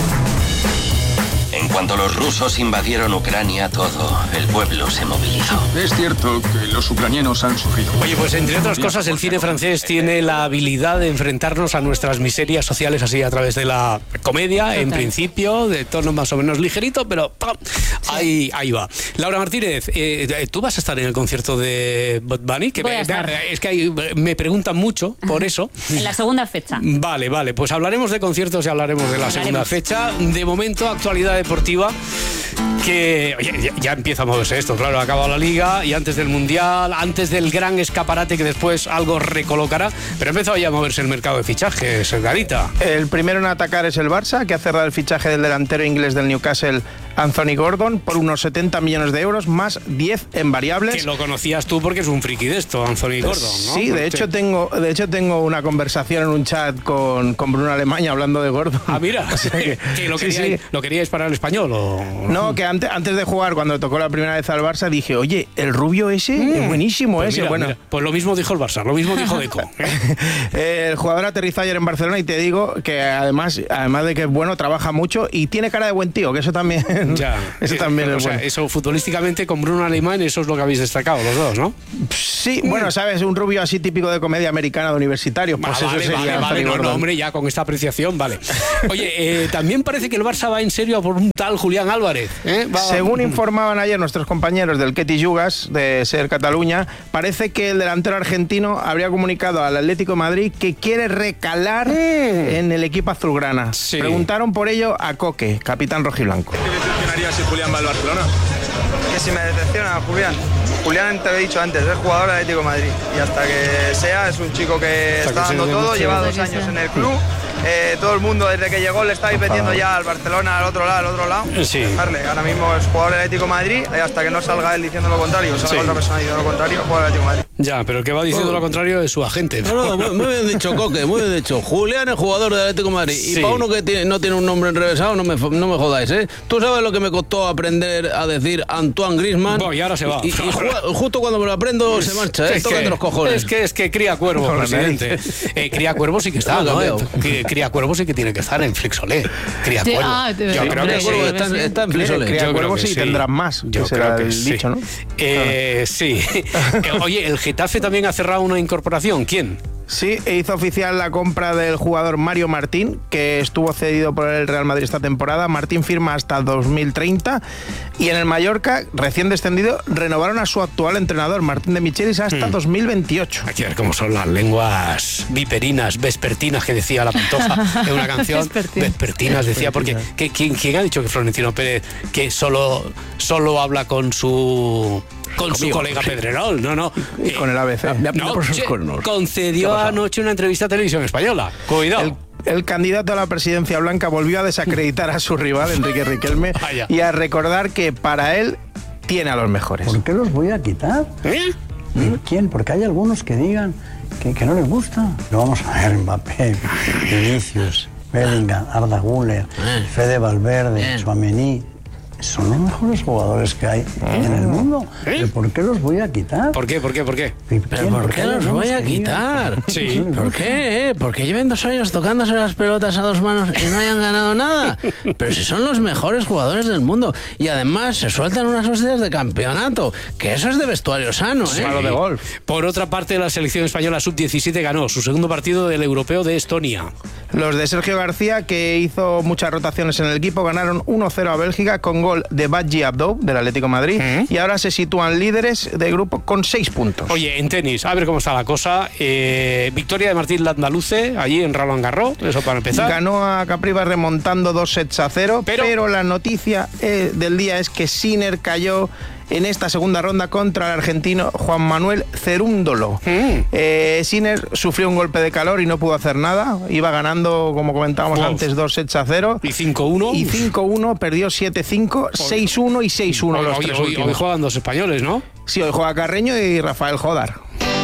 En cuanto los rusos invadieron Ucrania, todo el pueblo se movilizó. Es cierto que los ucranianos han sufrido. Oye, pues entre otras cosas, el cine francés tiene la habilidad de enfrentarnos a nuestras miserias sociales así a través de la comedia, en principio, de tono más o menos ligerito, pero ahí va. Laura Martínez, ¿tú vas a estar en el concierto de Bad Bunny? Es que me preguntan mucho por eso. En la segunda fecha. Vale, pues hablaremos de conciertos y hablaremos de la segunda fecha. De momento, actualidad deportiva. que oye, ya empieza a moverse esto, claro, ha acabado la Liga y antes del Mundial, antes del gran escaparate que después algo recolocará, pero ha empezado ya a moverse el mercado de fichajes, Garita. El primero en atacar es el Barça, que ha cerrado el fichaje del delantero inglés del Newcastle, Anthony Gordon, por unos 70 millones de euros, más 10 en variables. Que lo conocías tú porque es un friki de esto, Anthony Gordon, ¿no? Sí, de hecho tengo una conversación en un chat con Bruno Alemania hablando de Gordon. Ah, mira, o sea que ¿lo queríais para el español o...? No, que antes de jugar, cuando tocó la primera vez al Barça, dije, oye, el rubio ese es buenísimo, pues ese. Mira, pues lo mismo dijo el Barça, lo mismo dijo Deco. El jugador aterrizó ayer en Barcelona y te digo que además de que es bueno, trabaja mucho y tiene cara de buen tío, que eso también... Ya, eso también es bueno. Eso futbolísticamente con Bruno Alemán, eso es lo que habéis destacado los dos, ¿no? Sí, bueno, sabes, un rubio así típico de comedia americana de universitario, pues eso sería. Vale, no, hombre, ya con esta apreciación, vale. Oye, también parece que el Barça va en serio a por un tal Julián Álvarez. Según informaban ayer nuestros compañeros del Ketty Yugas de Ser Cataluña, parece que el delantero argentino habría comunicado al Atlético de Madrid que quiere recalar en el equipo azulgrana. Sí. Preguntaron por ello a Coque, capitán rojiblanco. ¿Qué decepcionaría si Julián va al Barcelona? Que si me decepciona Julián, te lo he dicho antes, es jugador del Atlético de Madrid y hasta que sea, es un chico que está dando todo, lleva 2 años en el club. Todo el mundo desde que llegó le está metiendo ya al Barcelona, al otro lado. Sí. Dejarle. Ahora mismo es jugador del Atlético de Madrid y hasta que no salga él diciendo lo contrario, salga otra persona diciendo lo contrario, jugador del Atlético de Madrid. Ya, pero el que va diciendo lo contrario es su agente. No, muy bien dicho, Coque, muy bien dicho. Julián es jugador del Atlético de Madrid. Sí. Y para uno que no tiene un nombre enrevesado, no me jodáis, ¿eh? Tú sabes lo que me costó aprender a decir Antoine Griezmann. Bueno, y ahora se va. Y justo cuando me lo aprendo se marcha, ¿eh? Tócate los cojones. Es que cría cuervo, presidente. Cría cuervo sí que está, ¿no? Cría cuervo sí que tiene que estar en Flixolé. Cría cuervo. Yo creo que sí. Está en Flixolé. Cría cuervo sí, tendrás más. Yo creo que sí. Dicho, ¿no? Sí. Oye, el Getafe también ha cerrado una incorporación. ¿Quién? Sí, hizo oficial la compra del jugador Mario Martín, que estuvo cedido por el Real Madrid esta temporada. Martín firma hasta 2030 y en el Mallorca, recién descendido, renovaron a su actual entrenador, Martín de Michelis, hasta 2028. Hay que ver cómo son las lenguas viperinas, vespertinas, que decía la Pantoja en una canción. Vespertinas decía, porque ¿quién ha dicho que Florentino Pérez que solo habla con su colega Pedrerol? No. Y con el ABC. Concedió anoche una entrevista a Televisión Española. Cuidado. El candidato a la presidencia blanca volvió a desacreditar a su rival, Enrique Riquelme, y a recordar que para él tiene a los mejores. ¿Por qué los voy a quitar? ¿Quién? Porque hay algunos que digan que no les gusta. Lo vamos a ver, Mbappé, Vinicius, Bellingham, Arda Güler, Fede Valverde, Tchouaméni. Son los mejores jugadores que hay en el mundo. ¿Por qué los voy a quitar? ¿Por qué? ¿Pero por qué los voy a quitar? Sí. ¿Por qué? Porque lleven 2 años tocándose las pelotas a 2 manos y no hayan ganado nada. Pero si son los mejores jugadores del mundo. Y además se sueltan unas hostias de campeonato. Que eso es de vestuario sano, ¿eh? Malo de golf. Por otra parte, la selección española sub-17 ganó su segundo partido del europeo de Estonia. Los de Sergio García, que hizo muchas rotaciones en el equipo, ganaron 1-0 a Bélgica con gol de Badji Abdou del Atlético de Madrid y ahora se sitúan líderes de grupo con 6 puntos. Oye, en tenis, a ver cómo está la cosa. Victoria de Martín Landaluce allí en Roland Garros, eso para empezar. Ganó a Capriva remontando 2-0, pero la noticia del día es que Sinner cayó en esta segunda ronda contra el argentino Juan Manuel Cerúndolo. Sinner sufrió un golpe de calor y no pudo hacer nada. Iba ganando, como comentábamos antes, 2-0. ¿Y 5-1? Y 5-1, perdió 7-5, 6-1 y 6-1 los tres últimos. Hoy juegan 2 españoles, ¿no? Sí, hoy juega Carreño y Rafael Jodar.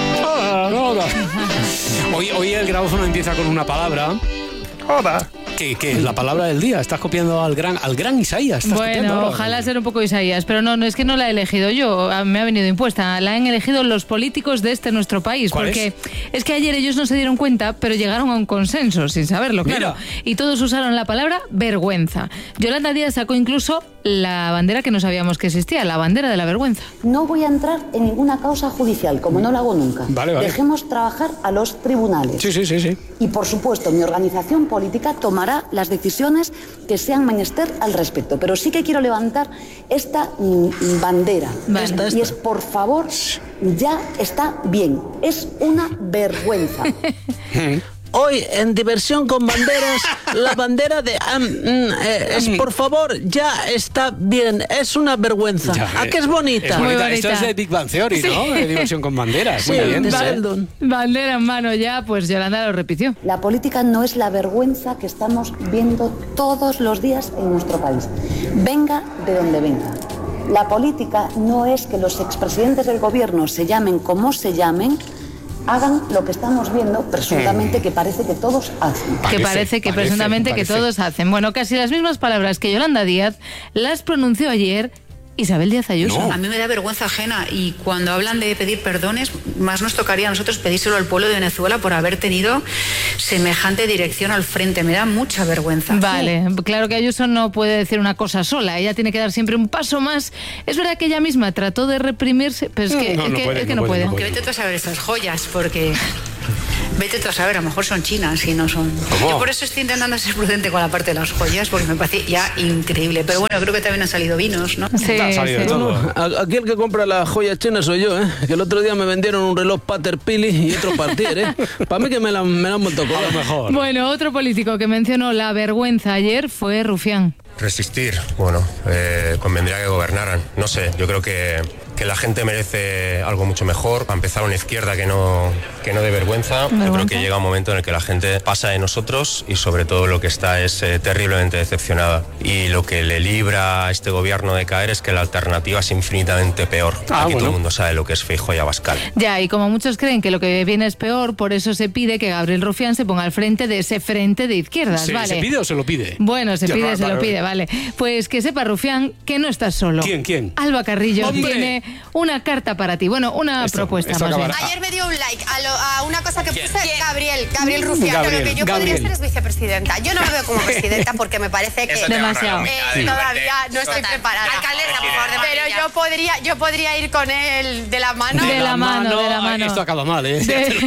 Hoy el grabófono empieza con una palabra. Jodar. ¿Qué es la palabra del día? Estás copiando al gran Isaías. Bueno, ojalá ser un poco Isaías, pero no, es que no la he elegido yo, me ha venido impuesta. La han elegido los políticos de nuestro país, porque es que ayer ellos no se dieron cuenta, pero llegaron a un consenso, sin saberlo, claro. Y todos usaron la palabra vergüenza. Yolanda Díaz sacó incluso la bandera que no sabíamos que existía, la bandera de la vergüenza. No voy a entrar en ninguna causa judicial, como no lo hago nunca. Vale. Dejemos trabajar a los tribunales. Sí. Y por supuesto, mi organización política tomará las decisiones que sean menester al respecto. Pero sí que quiero levantar esta bandera. Y es, por favor, ya está bien. Es una vergüenza. hoy en Diversión con Banderas, la bandera de... por favor, ya está bien, es una vergüenza. ¿A qué es bonita? Es bonita. Esto es de Big Bang Theory, ¿no? De Diversión con Banderas. Sí, muy bien. Bandera en mano ya, pues Yolanda lo repitió. La política no es la vergüenza que estamos viendo todos los días en nuestro país. Venga de donde venga. La política no es que los expresidentes del gobierno se llamen como se llamen, hagan lo que estamos viendo, presuntamente que parece que todos hacen. Parece presuntamente que todos hacen. Bueno, casi las mismas palabras que Yolanda Díaz las pronunció ayer Isabel Díaz Ayuso. No. A mí me da vergüenza ajena, y cuando hablan de pedir perdones, más nos tocaría a nosotros pedírselo al pueblo de Venezuela por haber tenido semejante dirección al frente. Me da mucha vergüenza. Vale, claro que Ayuso no puede decir una cosa sola, ella tiene que dar siempre un paso más. Es verdad que ella misma trató de reprimirse, pero es que no puede. Aunque vete tú a saber esas joyas, porque... Vete tú a saber, a lo mejor son chinas y no son... ¿Cómo? Yo por eso estoy intentando ser prudente con la parte de las joyas, porque me parece ya increíble. Pero bueno, creo que también han salido vinos, ¿no? Sí, ha salido todo. Aquí el que compra las joyas chinas soy yo, ¿eh? Que el otro día me vendieron un reloj Pater Pili y otro Partier, ¿eh? Para mí que me la han vuelto a lo mejor. Bueno, otro político que mencionó la vergüenza ayer fue Rufián. Resistir, bueno, convendría que gobernaran. No sé, yo creo que la gente merece algo mucho mejor. Para empezar, una izquierda que no dé vergüenza. Yo creo que llega un momento en el que la gente pasa de nosotros y sobre todo lo que está es terriblemente decepcionada. Y lo que le libra a este gobierno de caer es que la alternativa es infinitamente peor. Aquí todo el mundo sabe lo que es Feijóo y Abascal. Ya, y como muchos creen que lo que viene es peor, por eso se pide que Gabriel Rufián se ponga al frente de ese frente de izquierdas, ¿vale? ¿Se pide o se lo pide? Bueno, se lo pide, vale. Pues que sepa Rufián que no estás solo. ¿Quién? Alba Carrillo tiene una carta para ti. Bueno, una propuesta más bien. Ayer me dio un like a una cosa que puse Gabriel Rufián, que lo que yo podría ser es vicepresidenta. Yo no me veo como presidenta porque me parece que demasiado. Todavía no estoy preparada. Alcaldesa, por favor, pero yo podría ir con él de la mano. De la mano. Esto acaba mal, ¿eh?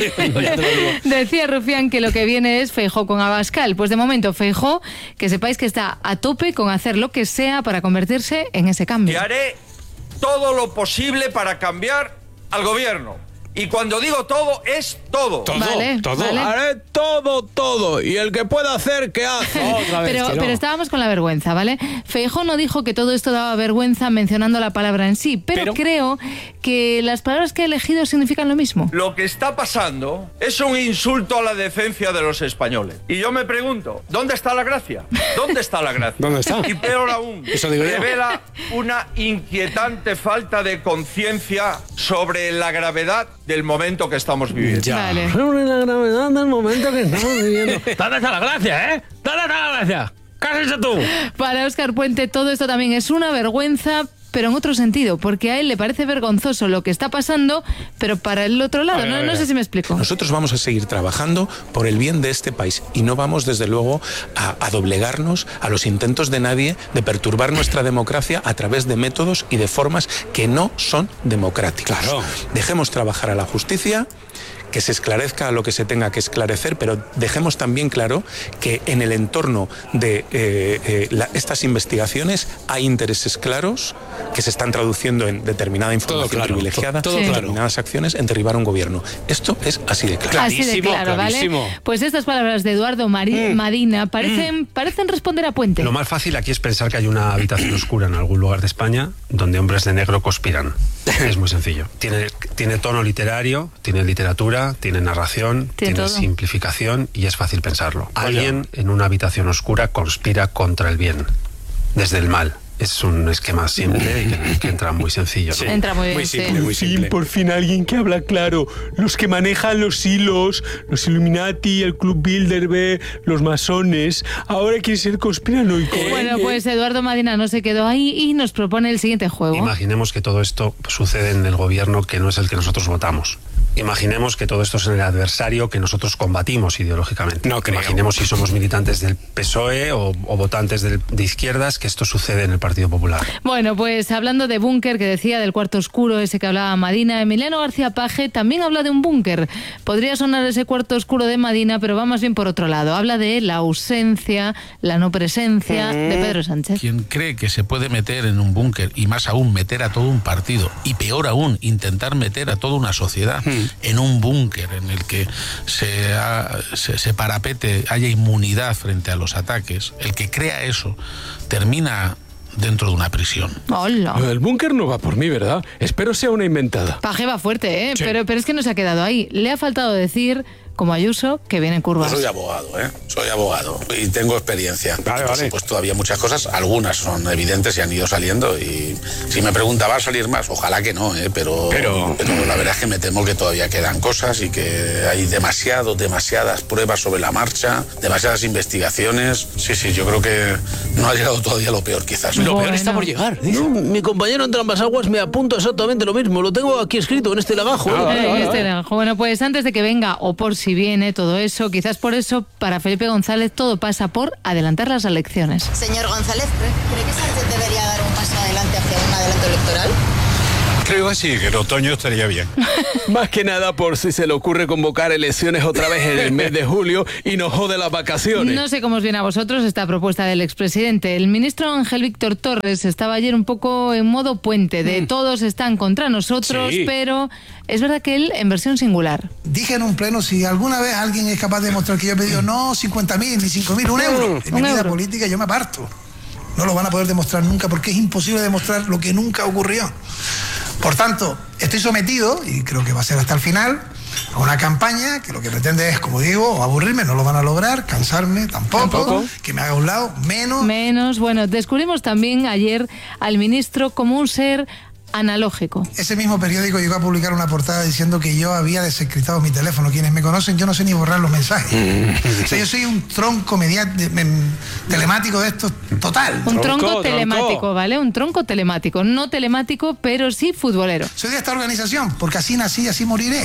Decía Rufián que lo que viene es Feijóo con Abascal. Pues de momento Feijóo, que sepáis que está a tope con hacer lo que sea para convertirse en ese cambio. Y haré todo lo posible para cambiar al gobierno. Y cuando digo todo, es todo. Todo. Haré todo. Y el que pueda hacer, que hace. Pero estábamos con la vergüenza, ¿vale? Feijóo no dijo que todo esto daba vergüenza mencionando la palabra en sí, pero creo que las palabras que he elegido significan lo mismo. Lo que está pasando es un insulto a la decencia de los españoles. Y yo me pregunto, ¿dónde está la gracia? ¿Dónde está la gracia? ¿Dónde está? Y peor aún, revela una inquietante falta de conciencia sobre la gravedad del momento que estamos viviendo. Vale. La gravedad del momento que estamos viviendo. ¿Dónde está la gracia, eh? ¿Dónde está la gracia? ¡Cállate tú! Para Óscar Puente todo esto también es una vergüenza, pero en otro sentido, porque a él le parece vergonzoso lo que está pasando, pero para el otro lado, no sé si me explico. Nosotros vamos a seguir trabajando por el bien de este país y no vamos, desde luego, a doblegarnos a los intentos de nadie de perturbar nuestra democracia a través de métodos y de formas que no son democráticos. Claro. Dejemos trabajar a la justicia, que se esclarezca lo que se tenga que esclarecer, pero dejemos también claro que en el entorno de estas investigaciones hay intereses claros que se están traduciendo en determinada información privilegiada, determinadas acciones en derribar un gobierno. Esto es así de claro. Así de claro, ¿vale? Pues estas palabras de Eduardo Madina parecen responder a Puente. Lo más fácil aquí es pensar que hay una habitación oscura en algún lugar de España donde hombres de negro conspiran. Es muy sencillo. Tiene tono literario, tiene literatura, tiene narración, tiene simplificación y es fácil pensarlo. Alguien en una habitación oscura conspira contra el bien, desde el mal. Es un esquema simple y que entra muy sencillo, ¿no? Sí, entra muy bien, simple, muy simple. Por fin alguien que habla claro. Los que manejan los hilos, los Illuminati, el Club Bilderberg, los masones, ahora quieren ser conspiranoicos. Bueno, pues Eduardo Madina no se quedó ahí y nos propone el siguiente juego. Imaginemos que todo esto sucede en el gobierno que no es el que nosotros votamos. Imaginemos que todo esto es en el adversario que nosotros combatimos ideológicamente. No creo. Imaginemos si somos militantes del PSOE o votantes de izquierdas, que esto sucede en el Partido Popular. Bueno, pues hablando de búnker, que decía del cuarto oscuro, ese que hablaba Madina, Emiliano García Paje también habla de un búnker. Podría sonar ese cuarto oscuro de Madina, pero va más bien por otro lado. Habla de la ausencia, la no presencia de Pedro Sánchez. Quien cree que se puede meter en un búnker, y más aún meter a todo un partido, y peor aún, intentar meter a toda una sociedad, en un búnker en el que se parapete, haya inmunidad frente a los ataques, el que crea eso termina dentro de una prisión. Hola. El búnker no va por mí, ¿verdad? Espero sea una inventada. Paje va fuerte, ¿eh? Sí. Pero es que no se ha quedado ahí. Le ha faltado decir, como Ayuso, que vienen curvas. Yo soy abogado, soy abogado y tengo experiencia. Vale. Por supuesto, había muchas cosas, algunas son evidentes y han ido saliendo, y si me pregunta, ¿va a salir más? Ojalá que no, pero la verdad es que me temo que todavía quedan cosas y que hay demasiadas pruebas sobre la marcha, demasiadas investigaciones. Sí, yo creo que no ha llegado todavía lo peor, quizás. Lo peor está por llegar. No, mi compañero en Trambasaguas me apunta exactamente lo mismo. Lo tengo aquí escrito en este lagajo. Bueno, pues antes de que venga, o por si viene todo eso, quizás por eso, para Felipe González todo pasa por adelantar las elecciones. Señor González, ¿cree que Sánchez debería dar un paso adelante hacia un adelanto electoral? Creo que sí, que el otoño estaría bien. Más que nada por si se le ocurre convocar elecciones otra vez en el mes de julio y nos jode las vacaciones. No sé cómo os viene a vosotros esta propuesta del expresidente. El ministro Ángel Víctor Torres estaba ayer un poco en modo puente, de todos están contra nosotros, pero es verdad que él en versión singular. Dije en un pleno, si alguna vez alguien es capaz de demostrar que yo he pedido no 50.000 ni 5.000, un euro en mi vida política, yo me aparto. No lo van a poder demostrar nunca porque es imposible demostrar lo que nunca ocurrió. Por tanto, estoy sometido, y creo que va a ser hasta el final, a una campaña que lo que pretende es, como digo, aburrirme, no lo van a lograr, cansarme tampoco. Que me haga a un lado, menos. Bueno, descubrimos también ayer al ministro como un ser analógico. Ese mismo periódico llegó a publicar una portada diciendo que yo había desencriptado mi teléfono. Quienes me conocen, yo no sé ni borrar los mensajes. O sea, yo soy un tronco telemático de esto total. Un tronco telemático, ¿vale? Un tronco telemático. No telemático, pero sí futbolero. Soy de esta organización, porque así nací y así moriré.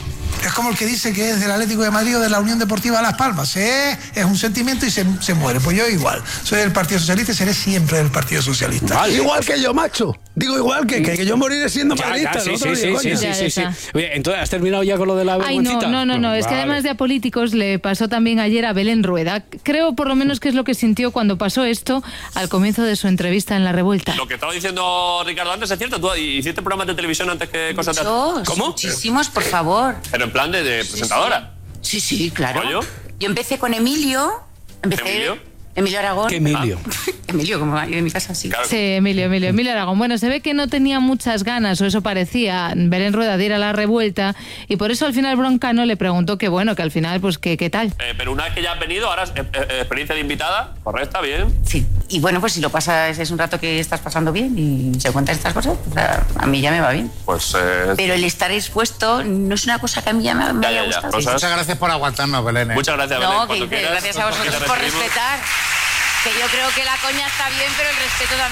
Es como el que dice que es del Atlético de Madrid o de la Unión Deportiva Las Palmas. Es un sentimiento y se muere. Pues yo igual. Soy del Partido Socialista y seré siempre del Partido Socialista. Vale. Igual que yo, macho. Digo igual que yo moriré siendo madridista. Sí. Oye, entonces, ¿has terminado ya con lo de la vergüencita? No. Es que además de apolíticos le pasó también ayer a Belén Rueda. Creo por lo menos que es lo que sintió cuando pasó esto al comienzo de su entrevista en La Revuelta. Lo que estaba diciendo Ricardo antes es cierto. ¿Tú hiciste programas de televisión antes que cosas de... ¿Cómo? Muchísimos, por favor. Pero en plan de presentadora. Sí, claro. ¿Rollo? Yo empecé con Emilio. Emilio Aragón. ¿Qué Emilio? Emilio, como en mi casa, sí. Sí, Emilio Aragón. Bueno, se ve que no tenía muchas ganas, o eso parecía, Belén Rueda de ir a La Revuelta, y por eso al final Broncano le preguntó que bueno, que al final, pues qué tal. Pero una vez que ya has venido, ahora experiencia de invitada, correcta, bien. Sí, y bueno, pues si lo pasas, es un rato que estás pasando bien y se cuentan estas cosas, o sea, a mí ya me va bien. Pues... Pero el estar expuesto no es una cosa que a mí ya me haya gustado. Muchas gracias por aguantarnos, Belén. Muchas gracias, Belén. No, gracias a vosotros por respetar. Que yo creo que la coña está bien, pero el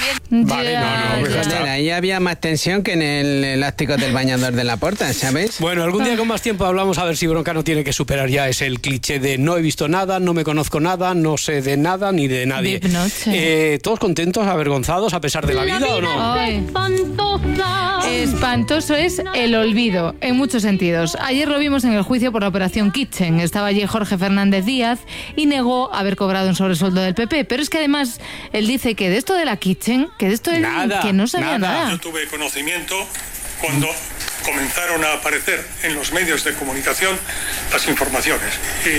respeto también. Vale, ahí había más tensión que en el elástico del bañador de la puerta, ¿sabes? Bueno, algún día con más tiempo hablamos a ver si Broncano tiene que superar ya el cliché de no he visto nada, no me conozco nada, no sé de nada ni de nadie. ¿Todos contentos, avergonzados a pesar de la vida o no? Espantoso es el olvido, en muchos sentidos. Ayer lo vimos en el juicio por la operación Kitchen. Estaba allí Jorge Fernández Díaz y negó haber cobrado un sobresueldo del PP. Pero es que además él dice que de esto de la Kitchen, que de esto él que no sabía nada. Yo tuve conocimiento cuando comenzaron a aparecer en los medios de comunicación las informaciones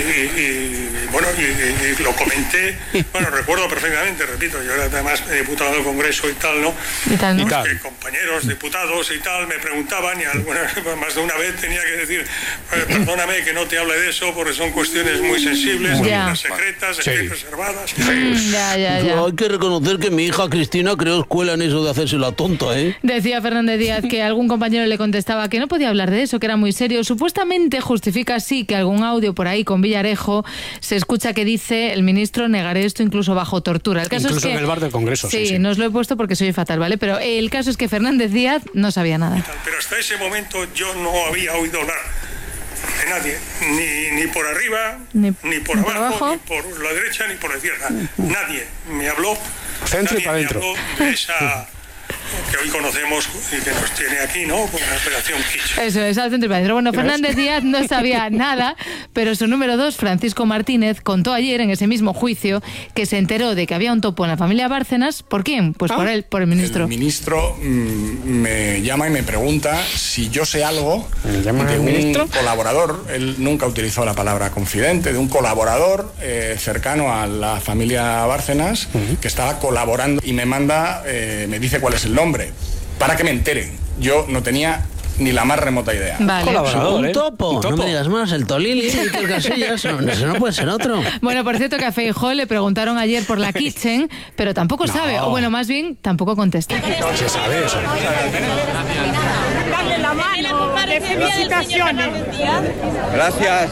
y lo comenté, recuerdo perfectamente, repito, yo era además diputado del Congreso y tal, ¿no? Que compañeros diputados y tal me preguntaban y más de una vez tenía que decir perdóname que no te hable de eso porque son cuestiones muy sensibles, secretas, reservadas. Hay que reconocer que mi hija Cristina creó escuela en eso de hacerse la tonta, ¿eh? Decía Fernández Díaz que algún compañero le contestaba que no podía hablar de eso, que era muy serio. Supuestamente justifica así que algún audio por ahí con Villarejo se escucha que dice el ministro negaré esto incluso bajo tortura. El caso incluso es que, en el bar del Congreso. Sí, no os lo he puesto porque soy fatal, ¿vale? Pero el caso es que Fernández Díaz no sabía nada. Pero hasta ese momento yo no había oído hablar de nadie, ni por arriba, ni por abajo, ni por la derecha, ni por la izquierda. Nadie me habló, centro y para adentro. De esa que hoy conocemos y que nos tiene aquí, ¿no? Con la operación Kitsch. Eso es, al centro y para. Bueno, Fernández Díaz no sabía nada, pero su número 2, Francisco Martínez, contó ayer en ese mismo juicio que se enteró de que había un topo en la familia Bárcenas. ¿Por quién? Pues por él, por el ministro. El ministro me llama y me pregunta si yo sé algo de un colaborador. Él nunca utilizó la palabra confidente, de un colaborador cercano a la familia Bárcenas que estaba colaborando y me manda, me dice cuál es el nombre para que me enteren. Yo no tenía ni la más remota idea. Vale. Colaborador, ¿Un topo? No me digas más, el Tolili, el Casillas, eso no puede ser otro. Bueno, por cierto que a Feijóo le preguntaron ayer por la Kitchen, pero tampoco sabe, o bueno, más bien, tampoco contesta. Se sabe eso. Darle la mano, felicitaciones. Gracias.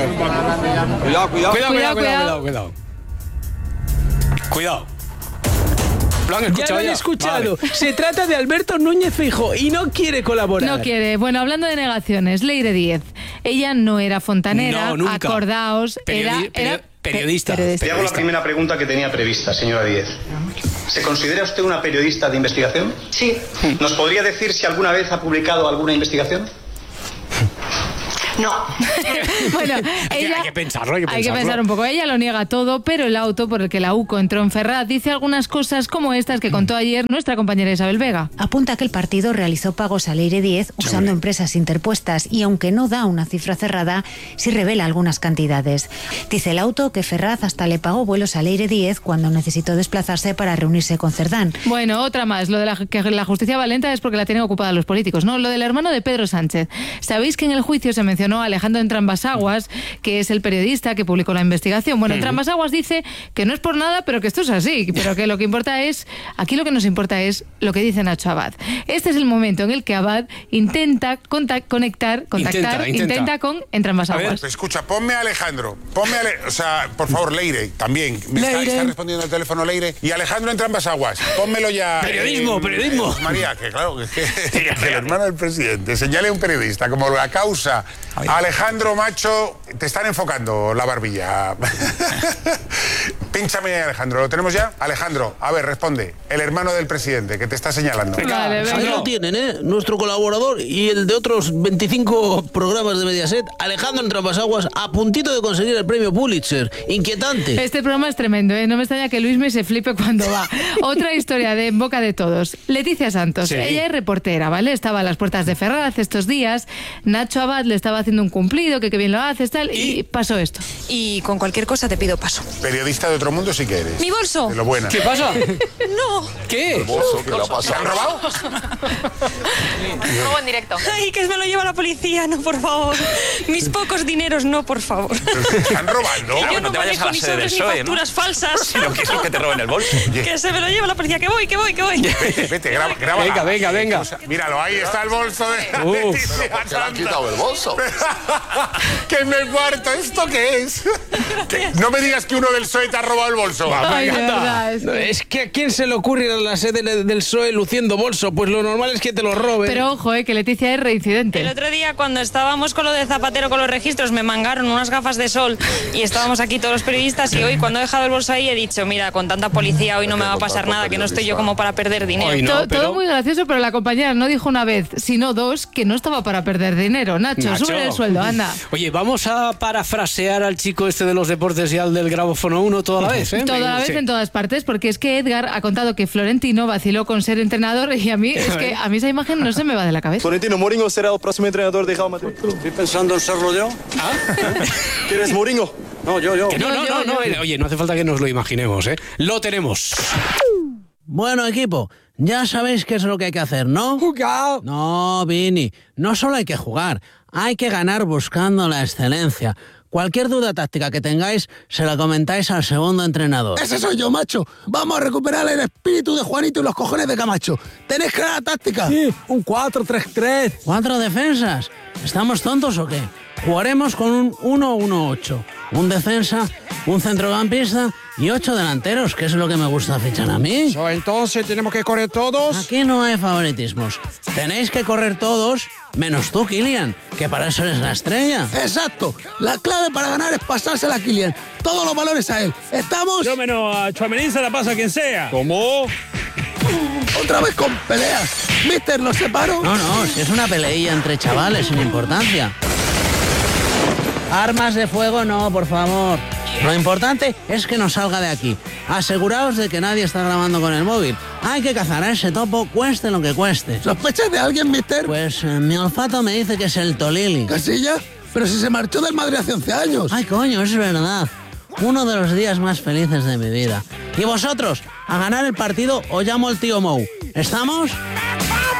Cuidado. ¿Lo han escuchado ya lo han escuchado. Vale. Se trata de Alberto Núñez Feijóo y no quiere colaborar. No quiere. Bueno, hablando de negaciones, Leire Díez. Ella no era fontanera, no, nunca. Acordaos, era periodista. Te hago la primera pregunta que tenía prevista, señora Díez. ¿Se considera usted una periodista de investigación? Sí. ¿Nos podría decir si alguna vez ha publicado alguna investigación? No. Bueno, ella, hay que pensarlo. Hay que pensar un poco. Ella lo niega todo, pero el auto por el que la UCO entró en Ferraz dice algunas cosas como estas que contó ayer nuestra compañera Isabel Vega. Apunta que el partido realizó pagos a Leire Díez usando empresas interpuestas y aunque no da una cifra cerrada, sí revela algunas cantidades. Dice el auto que Ferraz hasta le pagó vuelos a Leire Díez cuando necesitó desplazarse para reunirse con Cerdán. Bueno, otra más. Lo de que la justicia va lenta es porque la tienen ocupada los políticos, ¿no? Lo del hermano de Pedro Sánchez. ¿Sabéis que en el juicio se mencionó a Alejandro Entrambas-Aguas, que es el periodista que publicó la investigación? Bueno, Entrambas-Aguas dice que no es por nada, pero que esto es así, pero que lo que importa es, aquí lo que nos importa es lo que dice Nacho Abad. Este es el momento en el que Abad intenta contactar con Entrambas-Aguas. Escucha, ponme a Alejandro, o sea, por favor, Leire, también. Está respondiendo el teléfono Leire. Y Alejandro Entrambas-Aguas, pónmelo ya. Periodismo. María, que claro, que el hermano del presidente señale a un periodista como la causa. Alejandro, macho, te están enfocando la barbilla. Pínchame, Alejandro, ¿lo tenemos ya? Alejandro, a ver, responde. El hermano del presidente, que te está señalando. Vale, ahí lo tienen, nuestro colaborador y el de otros 25 programas de Mediaset, Alejandro Entrambas-Aguas, a puntito de conseguir el premio Pulitzer. Inquietante. Este programa es tremendo, No me extraña que Luismi se flipe cuando va. Otra historia de en boca de todos. Leticia Santos, ella es reportera, ¿vale? Estaba a las puertas de Ferraz estos días. Nacho Abad le estaba haciendo un cumplido, que bien lo haces, tal, y pasó esto. Y con cualquier cosa te pido paso. Periodista de otro mundo sí que eres. ¡Mi bolso! De lo buena. ¿Qué pasa? No. ¿Qué? ¿El bolso? ¿Qué le ha pasado? ¿Se han robado? Luego en directo. Ay, que me lo lleva la policía, no, por favor. Mis pocos dineros, no, por favor. ¿Se han robado? No, yo no te vayas a la sede del PSOE, ¿no? Facturas falsas. Si lo que es que te roben el bolso. Que se me lo lleva la policía, que voy. Vete, graba. Venga. Míralo, ahí está el bolso de Leticia. ¿Por qué le han quitado el bolso? ¡Que me cuarto! ¿Esto qué es? No me digas que uno del PSOE te ha robado el bolso. Ay, de verdad, es que ¿a quién se le ocurre ir a la sede del PSOE luciendo bolso? Pues lo normal es que te lo roben. Pero ojo, que Leticia es reincidente. El otro día, cuando estábamos con lo de Zapatero con los registros, me mangaron unas gafas de sol y estábamos aquí todos los periodistas y hoy, cuando he dejado el bolso ahí, he dicho, mira, con tanta policía hoy no me va a pasar nada, que no estoy yo como para perder dinero. Todo muy gracioso, pero la compañera no dijo una vez, sino dos, que no estaba para perder dinero. Nacho, sube el sueldo, anda. Oye, vamos a parafrasear al chico este de los deportes y al del grabófono 1 toda la vez, Toda la vez en todas partes, porque es que Edgar ha contado que Florentino vaciló con ser entrenador y a mí esa imagen no se me va de la cabeza. Florentino Mourinho será el próximo entrenador de Real Madrid. Estoy pensando en serlo yo. ¿Quieres Mourinho? No, yo. No. Oye, no hace falta que nos lo imaginemos, Lo tenemos. Bueno, equipo, ya sabéis qué es lo que hay que hacer, ¿no? ¡Jugar! No, Vini, no solo hay que jugar, hay que ganar buscando la excelencia. Cualquier duda táctica que tengáis, se la comentáis al segundo entrenador. ¡Ese soy yo, macho! Vamos a recuperar el espíritu de Juanito y los cojones de Camacho. ¿Tenéis clara táctica? Sí, un 4-3-3. ¿4 defensas? ¿Estamos tontos o qué? Jugaremos con un 1-1-8. Un defensa, un centrocampista y 8 delanteros, que es lo que me gusta fichar a mí. Entonces, ¿tenemos que correr todos? Aquí no hay favoritismos. Tenéis que correr todos, menos tú, Kylian, que para eso eres la estrella. Exacto. La clave para ganar es pasársela a Kylian. Todos los valores a él. ¿Estamos? Yo menos a Tchouaméni se la pasa a quien sea. ¿Cómo? Otra vez con peleas. Mister, ¿los separo? No, si es una peleilla entre chavales sin importancia. Armas de fuego no, por favor. Lo importante es que no salga de aquí. Aseguraos de que nadie está grabando con el móvil. Hay que cazar a ese topo, cueste lo que cueste. ¿Sospechas de alguien, mister? Pues mi olfato me dice que es el Tolili. ¿Casilla? Pero si se marchó del Madrid hace 11 años. Ay, coño, es verdad. Uno de los días más felices de mi vida. Y vosotros, a ganar el partido os llamo el tío Mou. ¿Estamos?